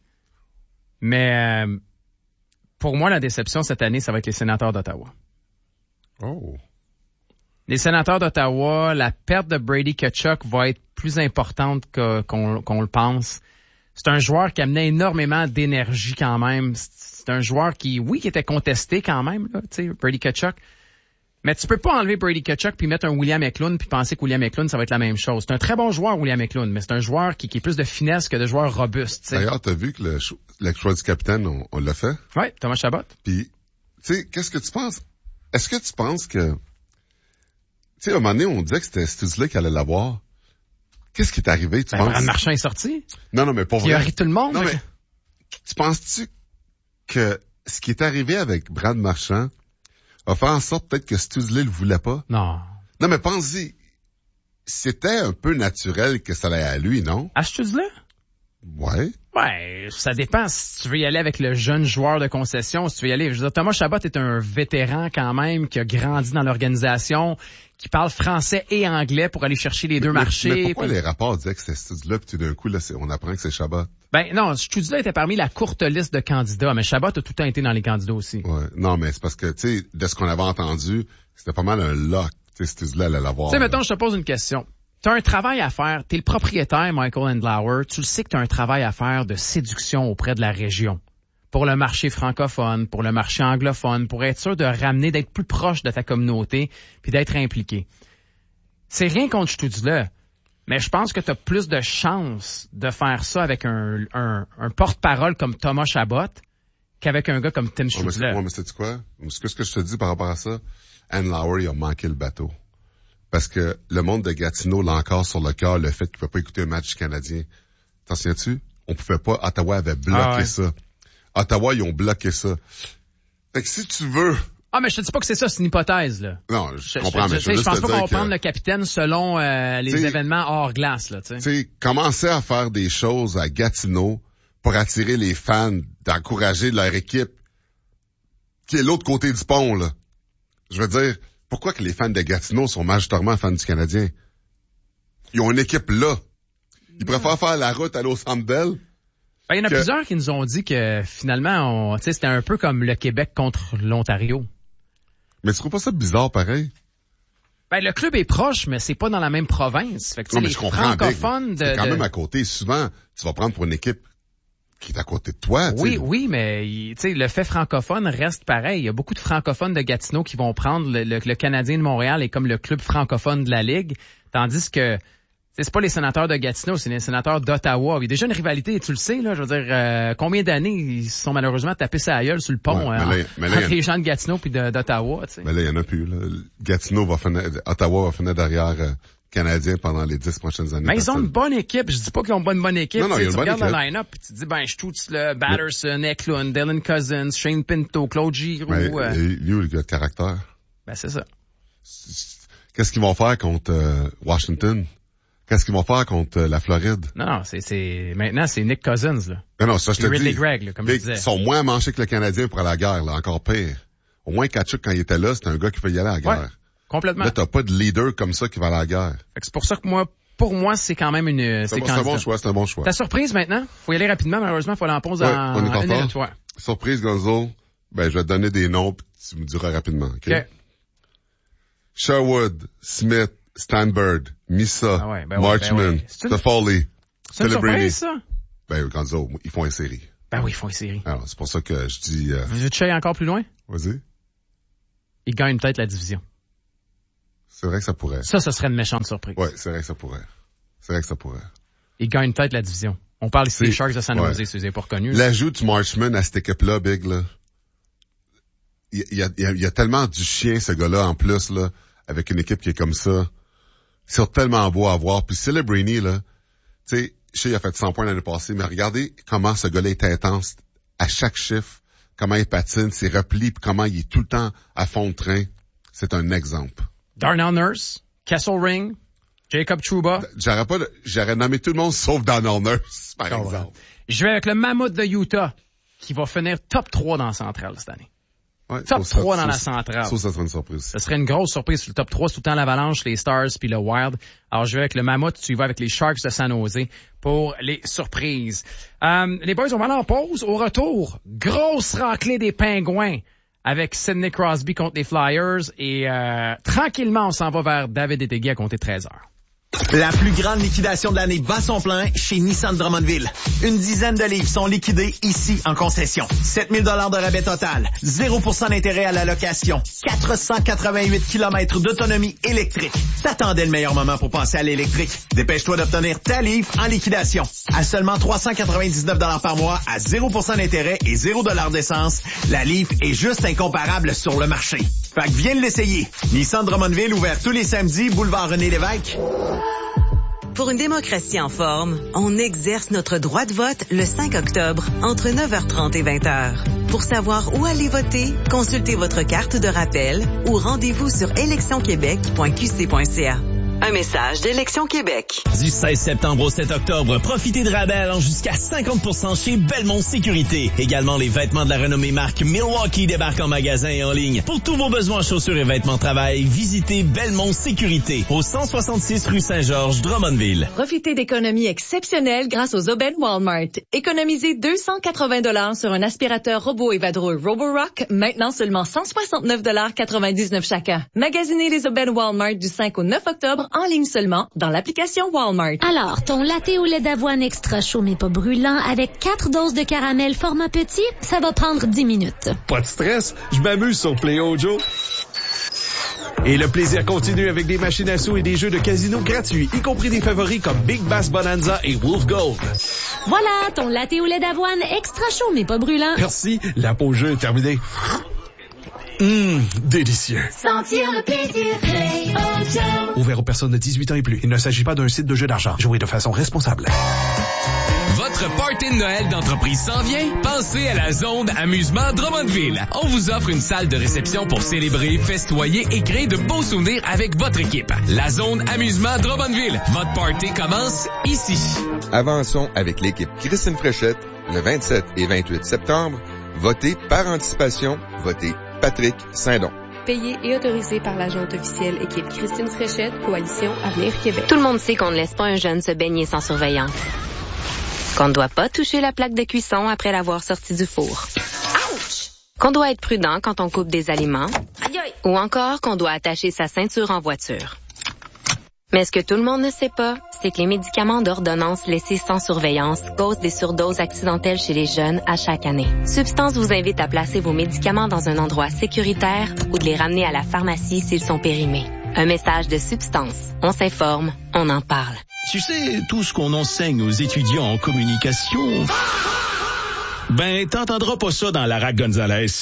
Speaker 2: mais, euh, pour moi, la déception cette année, ça va être les sénateurs d'Ottawa.
Speaker 3: Oh.
Speaker 2: Les sénateurs d'Ottawa, la perte de Brady Tkachuk va être plus importante que, qu'on, qu'on le pense. C'est un joueur qui amenait énormément d'énergie quand même. C'est un joueur qui, oui, qui était contesté quand même, là, tu sais, Brady Tkachuk. Mais tu peux pas enlever Brady Tkachuk puis mettre un William Eklund puis penser que William Eklund, ça va être la même chose. C'est un très bon joueur, William Eklund, mais c'est un joueur qui, qui est plus de finesse que de joueur robuste, tu sais.
Speaker 3: D'ailleurs, t'as vu que le, le choix du capitaine, on, on l'a fait?
Speaker 2: Oui, Thomas Chabot.
Speaker 3: Puis, tu sais, qu'est-ce que tu penses? Est-ce que tu penses que... Tu sais, à un moment donné, on disait que c'était Stutzle qui allait l'avoir. Qu'est-ce qui est arrivé, tu
Speaker 2: ben,
Speaker 3: penses?
Speaker 2: Brad Marchand est sorti.
Speaker 3: Non, non, mais pour vrai.
Speaker 2: Il a ri tout le monde.
Speaker 3: Non, mais, tu penses-tu que ce qui est arrivé avec Brad Marchand a fait en sorte peut-être que Stutzle le voulait pas?
Speaker 2: Non.
Speaker 3: Non, mais pense-y. C'était un peu naturel que ça allait à lui, non?
Speaker 2: À Stutzle?
Speaker 3: Ouais.
Speaker 2: Ouais, ça dépend si tu veux y aller avec le jeune joueur de concession, si tu veux y aller. Je veux dire, Thomas Chabot est un vétéran quand même qui a grandi dans l'organisation, qui parle français et anglais pour aller chercher les
Speaker 3: mais,
Speaker 2: deux
Speaker 3: mais,
Speaker 2: marchés.
Speaker 3: Mais pourquoi
Speaker 2: puis...
Speaker 3: les rapports disaient que c'était Stutzle, puis tout d'un coup, là, c'est, on apprend que c'est Chabot?
Speaker 2: Ben non, Stutzle était parmi la courte liste de candidats, mais Chabot a tout le temps été dans les candidats aussi.
Speaker 3: Ouais, non, mais c'est parce que, tu sais, de ce qu'on avait entendu, c'était pas mal un lock. Tu sais, Stutzle allait l'avoir.
Speaker 2: Tu sais, mettons, je te pose une question. T'as un travail à faire, t'es le propriétaire, Michael Andlauer, tu le sais que t'as un travail à faire de séduction auprès de la région. Pour le marché francophone, pour le marché anglophone, pour être sûr de ramener, d'être plus proche de ta communauté, puis d'être impliqué. C'est rien contre Stutzle, mais je pense que t'as plus de chances de faire ça avec un, un, un porte-parole comme Thomas Chabot qu'avec un gars comme Tim Stutzle.
Speaker 3: Ouais, mais, mais sais-tu quoi? Qu'est-ce que je te dis par rapport à ça? Andlauer, il a manqué le bateau. Parce que le monde de Gatineau l'a encore sur le cœur, le fait qu'il ne pouvait pas écouter un match canadien. T'en souviens-tu? On pouvait pas. Ottawa avait bloqué ah ouais. ça. Ottawa, ils ont bloqué ça. Fait que si tu veux...
Speaker 2: Ah, mais je te dis pas que c'est ça, c'est une hypothèse, là.
Speaker 3: Non, je,
Speaker 2: je
Speaker 3: comprends,
Speaker 2: je,
Speaker 3: mais
Speaker 2: je,
Speaker 3: je,
Speaker 2: je pense pas qu'on va
Speaker 3: que...
Speaker 2: prendre le capitaine selon euh, les événements hors glace, là, tu sais.
Speaker 3: Tu sais, commencer à faire des choses à Gatineau pour attirer les fans, d'encourager leur équipe qui est l'autre côté du pont, là. Je veux dire... Pourquoi que les fans de Gatineau sont majoritairement fans du Canadien? Ils ont une équipe là. Ils préfèrent faire la route aller au Centre Bell.
Speaker 2: Ben, il y en a
Speaker 3: que... plusieurs
Speaker 2: qui nous ont dit que finalement, on, tu sais, c'était un peu comme le Québec contre l'Ontario.
Speaker 3: Mais tu trouves pas ça bizarre pareil?
Speaker 2: Ben, le club est proche, mais c'est pas dans la même province. Fait que, non, mais les
Speaker 3: je comprends,
Speaker 2: francophones de,
Speaker 3: c'est quand
Speaker 2: de...
Speaker 3: même à côté. Souvent, tu vas prendre pour une équipe qui est à côté de toi.
Speaker 2: Oui,
Speaker 3: t'sais.
Speaker 2: oui, mais tu sais, le fait francophone reste pareil. Il y a beaucoup de francophones de Gatineau qui vont prendre le, le, le Canadien de Montréal et comme le club francophone de la Ligue, tandis que c'est pas les sénateurs de Gatineau, c'est les sénateurs d'Ottawa. Il y a déjà une rivalité, tu le sais, là. Je veux dire, euh, combien d'années ils se sont malheureusement tapés sa gueule sur le pont ouais, euh, là, entre les gens de Gatineau puis de, d'Ottawa. T'sais.
Speaker 3: Mais là, il y en a plus. Là. Gatineau va finir, Ottawa va finir derrière... Euh... Canadiens pendant les dix prochaines années.
Speaker 2: Mais ils ont une bonne équipe. Je dis pas qu'ils ont pas une bonne équipe.
Speaker 3: Non, non,
Speaker 2: tu
Speaker 3: tu
Speaker 2: regardes
Speaker 3: le
Speaker 2: line-up et tu te dis, ben, je touche le Batterson, Eklund, Dylan Cousins, Shane Pinto, Claude Giroux.
Speaker 3: Mais,
Speaker 2: euh...
Speaker 3: lui, le gars de caractère.
Speaker 2: Ben, c'est ça.
Speaker 3: Qu'est-ce qu'ils vont faire contre euh, Washington? Qu'est-ce qu'ils vont faire contre euh, la Floride?
Speaker 2: Non, non, c'est, c'est, maintenant, c'est Nick Cousins, là.
Speaker 3: Non, non, ça, je te dis.
Speaker 2: Ridley Gregg, là, comme je disais.
Speaker 3: Ils sont moins manchés que le Canadien pour aller à la guerre, là, encore pire. Au moins, Tkachuk, quand il était là, c'était un gars qui pouvait y aller à la guerre.
Speaker 2: Ouais. Complètement.
Speaker 3: Là, t'as pas de leader comme ça qui va à la guerre.
Speaker 2: Fait que c'est pour ça que moi, pour moi, c'est quand même une,
Speaker 3: c'est, c'est, bon, c'est un bon choix, c'est un bon choix.
Speaker 2: Ta surprise maintenant? Faut y aller rapidement, malheureusement, faut aller en pause
Speaker 3: ouais,
Speaker 2: en,
Speaker 3: on est
Speaker 2: en une minute, ouais.
Speaker 3: Surprise, Gonzo. Ben, je vais te donner des noms pis tu me diras rapidement, ok? OK. Sherwood, Smith, Stanbird, Missa, ah ouais, ben Marchman, ouais, ben ouais. Toffoli,
Speaker 2: C'est une surprise, ça?
Speaker 3: Ben, Gonzo, ils font une série.
Speaker 2: Ben oui, ils font les séries.
Speaker 3: Alors, c'est pour ça que je dis... Euh...
Speaker 2: Vous veux checker encore plus loin?
Speaker 3: Vas-y.
Speaker 2: Ils gagnent peut-être la division.
Speaker 3: C'est vrai que ça pourrait.
Speaker 2: Ça, ce serait une méchante surprise.
Speaker 3: Oui, c'est vrai que ça pourrait. C'est vrai que ça pourrait.
Speaker 2: Ils gagnent peut-être la division. On parle ici des Sharks de San Jose, ouais. Si vous n'avez pas reconnu.
Speaker 3: L'ajout du Marchman à cette équipe-là, Big, là. Il y a, il y a, il y a tellement du chien, ce gars-là, en plus, là, avec une équipe qui est comme ça. C'est tellement beau à voir. Puis Celebrini, là, tu sais, je sais, il a fait cent points l'année passée, mais regardez comment ce gars-là est intense à chaque chiffre, comment il patine, ses replis, puis comment il est tout le temps à fond de train. C'est un exemple.
Speaker 2: Darnell Nurse, Kesselring, Jacob Trouba.
Speaker 3: J'aurais pas, j'aurais nommé tout le monde sauf Darnell Nurse, par oh, exemple. Ouais.
Speaker 2: Je vais avec le Mammoth de Utah, qui va finir top trois dans la centrale cette année.
Speaker 3: Ouais,
Speaker 2: top trois
Speaker 3: ça,
Speaker 2: dans
Speaker 3: ça,
Speaker 2: la centrale.
Speaker 3: Ça, ça serait une surprise.
Speaker 2: Ça serait une grosse surprise sur le top trois. C'est tout le temps l'Avalanche, les Stars puis le Wild. Alors, je vais avec le Mammoth. Tu y vas avec les Sharks de San Jose pour les surprises. Euh, les boys, on va aller en pause. Au retour, grosse raclée des Pingouins avec Sidney Crosby contre les Flyers. Et euh, tranquillement, on s'en va vers David Etegi à compter treize heures.
Speaker 20: La plus grande liquidation de l'année bat son plein chez Nissan Drummondville. Une dizaine de livres sont liquidés ici en concession. sept mille dollars de rabais total, zéro pour cent d'intérêt à la location, quatre cent quatre-vingt-huit kilomètres d'autonomie électrique. T'attendais le meilleur moment pour passer à l'électrique. Dépêche-toi d'obtenir ta livre en liquidation. À seulement trois cent quatre-vingt-dix-neuf dollars par mois, à zéro pour cent d'intérêt et zéro dollars d'essence, la livre est juste incomparable sur le marché. Fait que viens l'essayer. Nissan Drummondville, ouvert tous les samedis, boulevard René-Lévesque.
Speaker 21: Pour une démocratie en forme, on exerce notre droit de vote le cinq octobre, entre neuf heures trente et vingt heures. Pour savoir où aller voter, consultez votre carte de rappel ou rendez-vous sur élection québec point q c point c a. Un message d'Élection Québec.
Speaker 4: Du seize septembre au sept octobre, profitez de rabais allant jusqu'à cinquante pour cent chez Belmont Sécurité. Également, les vêtements de la renommée marque Milwaukee débarquent en magasin et en ligne. Pour tous vos besoins en chaussures et vêtements de travail, visitez Belmont Sécurité au cent soixante-six rue Saint-Georges, Drummondville.
Speaker 10: Profitez d'économies exceptionnelles grâce aux aubaines Walmart. Économisez deux cent quatre-vingts dollars sur un aspirateur robot et vadrouille Roborock, maintenant seulement cent soixante-neuf dollars quatre-vingt-dix-neuf chacun. Magasinez les aubaines Walmart du cinq au neuf octobre en ligne seulement dans l'application Walmart.
Speaker 22: Alors, ton latte au lait d'avoine extra chaud mais pas brûlant avec quatre doses de caramel format petit, ça va prendre dix minutes.
Speaker 23: Pas de stress, je m'amuse sur Play Ojo. Et le plaisir continue avec des machines à sous et des jeux de casino gratuits, y compris des favoris comme Big Bass Bonanza et Wolf Gold.
Speaker 22: Voilà, ton latte au lait d'avoine extra chaud mais pas brûlant.
Speaker 23: Merci, la pause jeu est terminée. Hum, délicieux.
Speaker 12: Sentir le plaisir, Play Ojo.
Speaker 23: Ouvert aux personnes de dix-huit ans et plus. Il ne s'agit pas d'un site de jeu d'argent. Jouez de façon responsable.
Speaker 15: Votre party de Noël d'entreprise s'en vient? Pensez à la zone amusement Drummondville. On vous offre une salle de réception pour célébrer, festoyer et créer de beaux souvenirs avec votre équipe. La zone amusement Drummondville. Votre party commence ici.
Speaker 24: Avançons avec l'équipe Christine Fréchette le vingt-sept et vingt-huit septembre. Votez par anticipation. Votez Patrick Saint-Don.
Speaker 6: Payé et autorisé par l'agente officielle équipe Christine Fréchette, Coalition Avenir Québec.
Speaker 25: Tout le monde sait qu'on ne laisse pas un jeune se baigner sans surveillance. Qu'on ne doit pas toucher la plaque de cuisson après l'avoir sorti du four. Ouch! Qu'on doit être prudent quand on coupe des aliments. Aïe aïe! Ou encore qu'on doit attacher sa ceinture en voiture. Mais ce que tout le monde ne sait pas, c'est que les médicaments d'ordonnance laissés sans surveillance causent des surdoses accidentelles chez les jeunes à chaque année. Substance vous invite à placer vos médicaments dans un endroit sécuritaire ou de les ramener à la pharmacie s'ils sont périmés. Un message de Substance. On s'informe, on en parle.
Speaker 13: Tu sais, tout ce qu'on enseigne aux étudiants en communication... Ben, t'entendras pas ça dans Lara Gonzalez.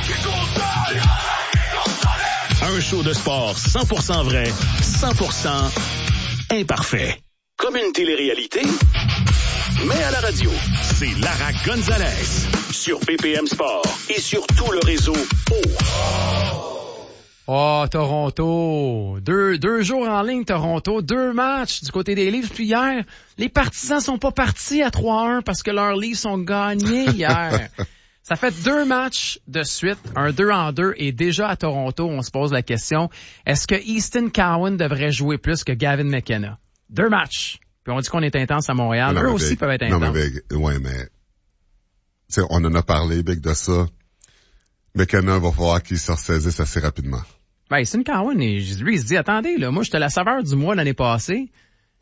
Speaker 13: Un show de sport cent pour cent vrai, cent pour cent imparfait.
Speaker 11: Comme une télé-réalité, mais à la radio.
Speaker 13: C'est Lara Gonzalez.
Speaker 11: Sur B P M Sport et sur tout le réseau O.
Speaker 2: Oh, Toronto. Deux, deux jours en ligne, Toronto. Deux matchs du côté des Leafs. Puis hier, les partisans sont pas partis à trois un parce que leurs Leafs ont gagné hier. Ça fait deux matchs de suite, un deux en deux, et déjà à Toronto, on se pose la question, est-ce que Easton Cowan devrait jouer plus que Gavin McKenna? Deux matchs. Puis on dit qu'on est intense à Montréal.
Speaker 3: Non,
Speaker 2: Eux
Speaker 3: mais
Speaker 2: aussi
Speaker 3: Big,
Speaker 2: peuvent être intenses.
Speaker 3: Non, mais Big, ouais, mais, tu sais, on en a parlé, Big, de ça. McKenna va falloir qu'il se ressaisisse assez rapidement.
Speaker 2: Ben, Easton Cowan, lui, il se dit, attendez, là, moi, j'étais la saveur du mois l'année passée.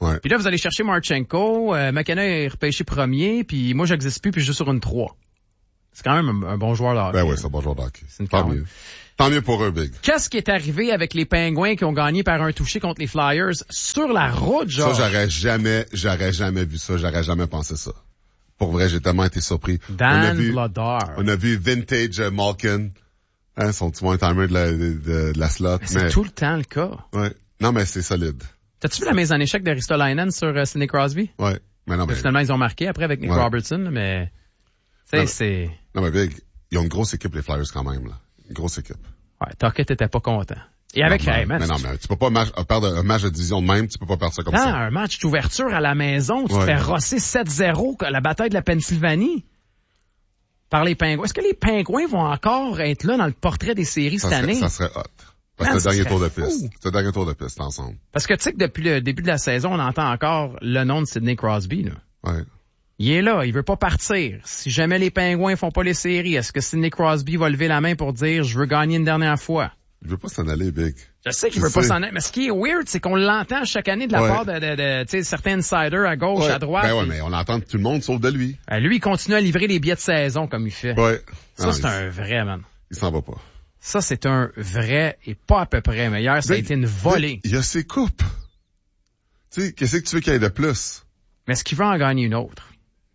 Speaker 3: Ouais.
Speaker 2: Puis là, vous allez chercher Marchenko, euh, McKenna est repêché premier, puis moi, j'existe plus, puis je joue sur une trois. C'est quand même un, un bon joueur de hockey.
Speaker 3: Ben oui, c'est un bon joueur de hockey.
Speaker 2: C'est une
Speaker 3: Tant
Speaker 2: carrière.
Speaker 3: mieux. Tant mieux pour eux, Big.
Speaker 2: Qu'est-ce qui est arrivé avec les Pingouins qui ont gagné par un touché contre les Flyers sur la route, genre?
Speaker 3: Ça, j'aurais jamais, j'aurais jamais vu ça. J'aurais jamais pensé ça. Pour vrai, j'ai tellement été surpris.
Speaker 2: Dan
Speaker 3: on a vu,
Speaker 2: Vladar.
Speaker 3: On a vu Vintage uh, Malkin, hein, son petit one-timer de la, de, de, de la slot.
Speaker 2: Mais c'est
Speaker 3: mais,
Speaker 2: tout le temps le cas.
Speaker 3: Ouais. Non, mais c'est solide.
Speaker 2: T'as-tu vu la mise en échec de Ristolainen sur uh, Sidney Crosby?
Speaker 3: Ouais. Mais non, mais.
Speaker 2: Finalement, ils ont marqué après avec Nick
Speaker 3: ouais.
Speaker 2: Robertson, mais, tu sais, c'est...
Speaker 3: Non, mais Big, ils ont une grosse équipe, les Flyers, quand même, là. Une grosse équipe.
Speaker 2: Ouais, Tuckett était pas content. Et avec,
Speaker 3: non,
Speaker 2: hey, man,
Speaker 3: mais non, mais tu peux pas match, perdre un match de division de même, tu peux pas perdre ça comme
Speaker 2: non,
Speaker 3: ça.
Speaker 2: un match d'ouverture à la maison, tu
Speaker 3: ouais.
Speaker 2: te fais rosser sept zéro, la bataille de la Pennsylvanie, par les Pingouins. Est-ce que les Pingouins vont encore être là dans le portrait des séries
Speaker 3: ça
Speaker 2: cette
Speaker 3: serait,
Speaker 2: année?
Speaker 3: Ça serait hot. Parce que c'est le dernier tour de piste. C'est le dernier tour de piste, ensemble.
Speaker 2: Parce que tu sais que depuis le début de la saison, on entend encore le nom de Sidney Crosby, là.
Speaker 3: Ouais.
Speaker 2: Il est là, il veut pas partir. Si jamais les Pingouins font pas les séries, est-ce que Sidney Crosby va lever la main pour dire « Je veux gagner une dernière fois ».
Speaker 3: Il veut pas s'en aller, Big.
Speaker 2: Je sais qu'il veut pas s'en aller, mais ce qui est weird, c'est qu'on l'entend chaque année de la
Speaker 3: ouais.
Speaker 2: part de, de, de tu sais, certains insiders à gauche,
Speaker 3: ouais.
Speaker 2: à droite.
Speaker 3: Ben ouais, mais on l'entend de tout le monde sauf de lui.
Speaker 2: Euh, lui, il continue à livrer les billets de saison comme il fait.
Speaker 3: Ouais.
Speaker 2: Ça,
Speaker 3: non,
Speaker 2: c'est
Speaker 3: il...
Speaker 2: un vrai, man.
Speaker 3: Il s'en va pas.
Speaker 2: Ça, c'est un vrai et pas à peu près. Mais hier, ça
Speaker 3: ben,
Speaker 2: a été une volée.
Speaker 3: Il y a ses coupes. Tu sais, qu'est-ce que tu veux qu'il y ait de plus?
Speaker 2: Mais est-ce qu'il veut en gagner une autre?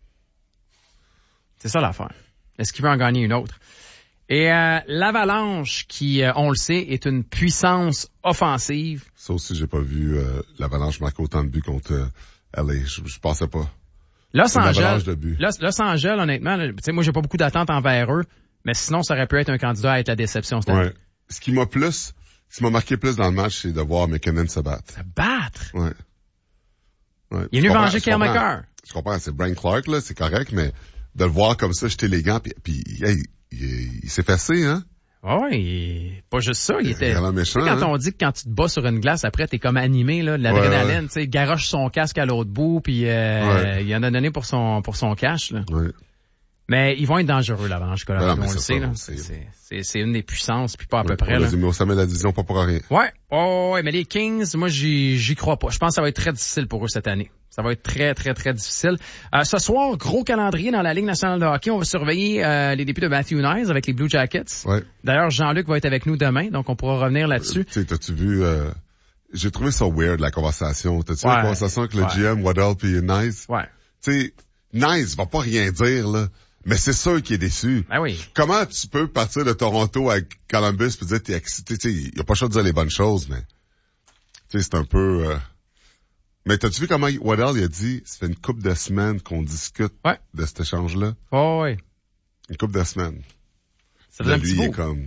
Speaker 2: C'est ça l'affaire. Est-ce qu'il veut en gagner une autre? Et euh, l'Avalanche, qui, euh, on le sait, est une puissance offensive.
Speaker 3: Ça aussi, j'ai pas vu euh, l'Avalanche marquer autant de buts contre euh, L A. Je, je pensais pas.
Speaker 2: Los Angeles,
Speaker 3: de buts.
Speaker 2: Los, Los Angeles, honnêtement, tu sais, moi, j'ai pas beaucoup d'attentes envers eux, mais sinon, ça aurait pu être un candidat à être la déception cette année.
Speaker 3: Ouais. Ce qui m'a plus, ce qui m'a marqué plus dans le match, c'est de voir McKinnon se battre.
Speaker 2: Se battre?
Speaker 3: Ouais. ouais.
Speaker 2: Il est venu venger Kyle McCarr.
Speaker 3: Je comprends, c'est Brian Clark, là, c'est correct, mais de le voir comme ça, jeter les gants, puis, puis hey, il, il s'est passé, hein?
Speaker 2: Oui, pas juste ça, il était...
Speaker 3: Il méchant,
Speaker 2: tu sais, quand
Speaker 3: hein?
Speaker 2: on dit que quand tu te bats sur une glace, après, t'es comme animé, là, de l'adrénaline,
Speaker 3: ouais, ouais.
Speaker 2: tu sais, garoche son casque à l'autre bout, puis euh, ouais. il en a donné pour son pour son cash, là.
Speaker 3: Ouais.
Speaker 2: Mais ils vont être dangereux, l'Avalanche Colorado,
Speaker 3: non,
Speaker 2: on le sait,
Speaker 3: ça,
Speaker 2: là.
Speaker 3: C'est...
Speaker 2: C'est, c'est, c'est une des puissances, puis pas à
Speaker 3: ouais,
Speaker 2: peu près,
Speaker 3: on
Speaker 2: là.
Speaker 3: l'a dit, mais au sommet de la division, pas pour rien.
Speaker 2: Ouais, oh, ouais, mais les Kings, moi, j'y, j'y crois pas. Je pense que ça va être très difficile pour eux cette année. Ça va être très, très, très difficile. Euh, ce soir, gros calendrier dans la Ligue nationale de hockey. On va surveiller euh, les débuts de Matthew Knies avec les Blue Jackets.
Speaker 3: Ouais.
Speaker 2: D'ailleurs, Jean-Luc va être avec nous demain, donc on pourra revenir là-dessus.
Speaker 3: Euh, tu sais, t'as-tu vu... Euh... J'ai trouvé ça weird, la conversation. T'as-tu
Speaker 2: ouais.
Speaker 3: vu la conversation avec le
Speaker 2: ouais.
Speaker 3: G M, Waddell puis Knies?
Speaker 2: Ouais.
Speaker 3: Tu sais, Knies va pas rien dire, là. Mais c'est sûr qu'il est déçu.
Speaker 2: Ben oui.
Speaker 3: Comment tu peux partir de Toronto avec Columbus puis dire t'es excité? Tu sais, il a pas le choix de dire les bonnes choses, mais... Tu sais, c'est un peu... Euh... Mais t'as-tu vu comment Waddell il a dit, ça fait une couple de semaines qu'on discute
Speaker 2: ouais.
Speaker 3: de cet échange-là?
Speaker 2: Oh, oui.
Speaker 3: Une couple de semaines.
Speaker 2: Ça faisait un
Speaker 3: lui,
Speaker 2: petit
Speaker 3: il est
Speaker 2: bout.
Speaker 3: comme,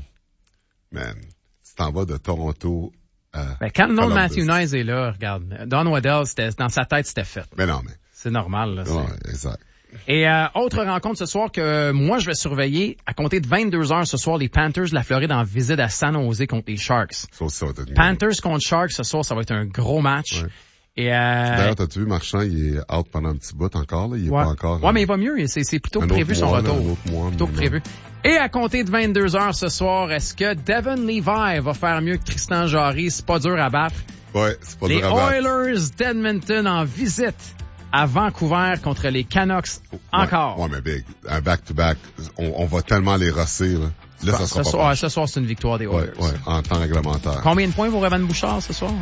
Speaker 3: man, tu t'en vas de Toronto à
Speaker 2: ben, quand le nom de
Speaker 3: Columbus.
Speaker 2: Matthew Knies est là, regarde, Don Waddell, c'était, dans sa tête, c'était fait.
Speaker 3: Mais non, mais...
Speaker 2: C'est normal, là. C'est...
Speaker 3: Ouais, exact.
Speaker 2: Et euh, autre rencontre ce soir que moi je vais surveiller, à compter de vingt-deux heures ce soir, les Panthers de la Floride en visite à San Jose contre les Sharks.
Speaker 3: Ça aussi, ça va être une...
Speaker 2: Panthers contre Sharks ce soir, ça va être un gros match.
Speaker 3: Ouais.
Speaker 2: Et euh...
Speaker 3: D'ailleurs, t'as-tu vu, Marchand, il est out pendant un petit bout encore, là. Il est
Speaker 2: ouais.
Speaker 3: pas encore...
Speaker 2: Ouais, mais il va mieux. C'est, c'est plutôt que prévu son
Speaker 3: mois,
Speaker 2: retour.
Speaker 3: Là, un autre mois,
Speaker 2: plutôt que prévu. Et à compter de vingt-deux heures ce soir, est-ce que Devon Levi va faire mieux que Tristan Jarry? C'est pas dur à battre.
Speaker 3: Ouais, c'est pas
Speaker 2: les
Speaker 3: dur à battre.
Speaker 2: Les Oilers d'Edmonton en visite à Vancouver contre les Canucks encore.
Speaker 3: Ouais, ouais mais big. Un back-to-back, on, on va tellement les rosser, là. Là, ça sera
Speaker 2: ce
Speaker 3: pas
Speaker 2: soir, ce soir, c'est une victoire des Oilers.
Speaker 3: Ouais, ouais, en temps réglementaire.
Speaker 2: Combien de points pour Evan Bouchard ce soir?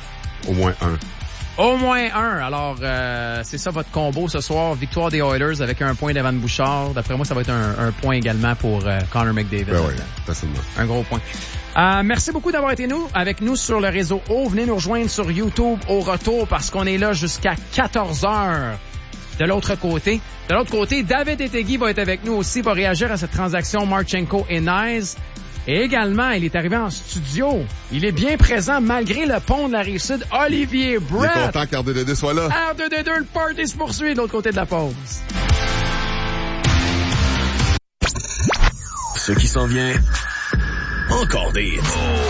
Speaker 3: Au moins un.
Speaker 2: Au moins un. Alors, euh, c'est ça votre combo ce soir. Victoire des Oilers avec un point d'Evan Bouchard. D'après moi, ça va être un, un point également pour euh, Connor McDavid.
Speaker 3: Ben oui, facilement.
Speaker 2: Un gros point. Euh, merci beaucoup d'avoir été nous avec nous sur le réseau O. Venez nous rejoindre sur YouTube au retour parce qu'on est là jusqu'à quatorze heures. De l'autre côté. De l'autre côté, David Etegui va être avec nous aussi pour réagir à cette transaction Marchenko et Knies. Et également, il est arrivé en studio. Il est bien présent malgré le pont de la Rive-Sud. Olivier Brett.
Speaker 3: Il est content qu'R deux D deux soit là.
Speaker 2: R deux D deux, le party se poursuit de l'autre côté de la pause.
Speaker 13: Ce qui s'en vient, encore des hits.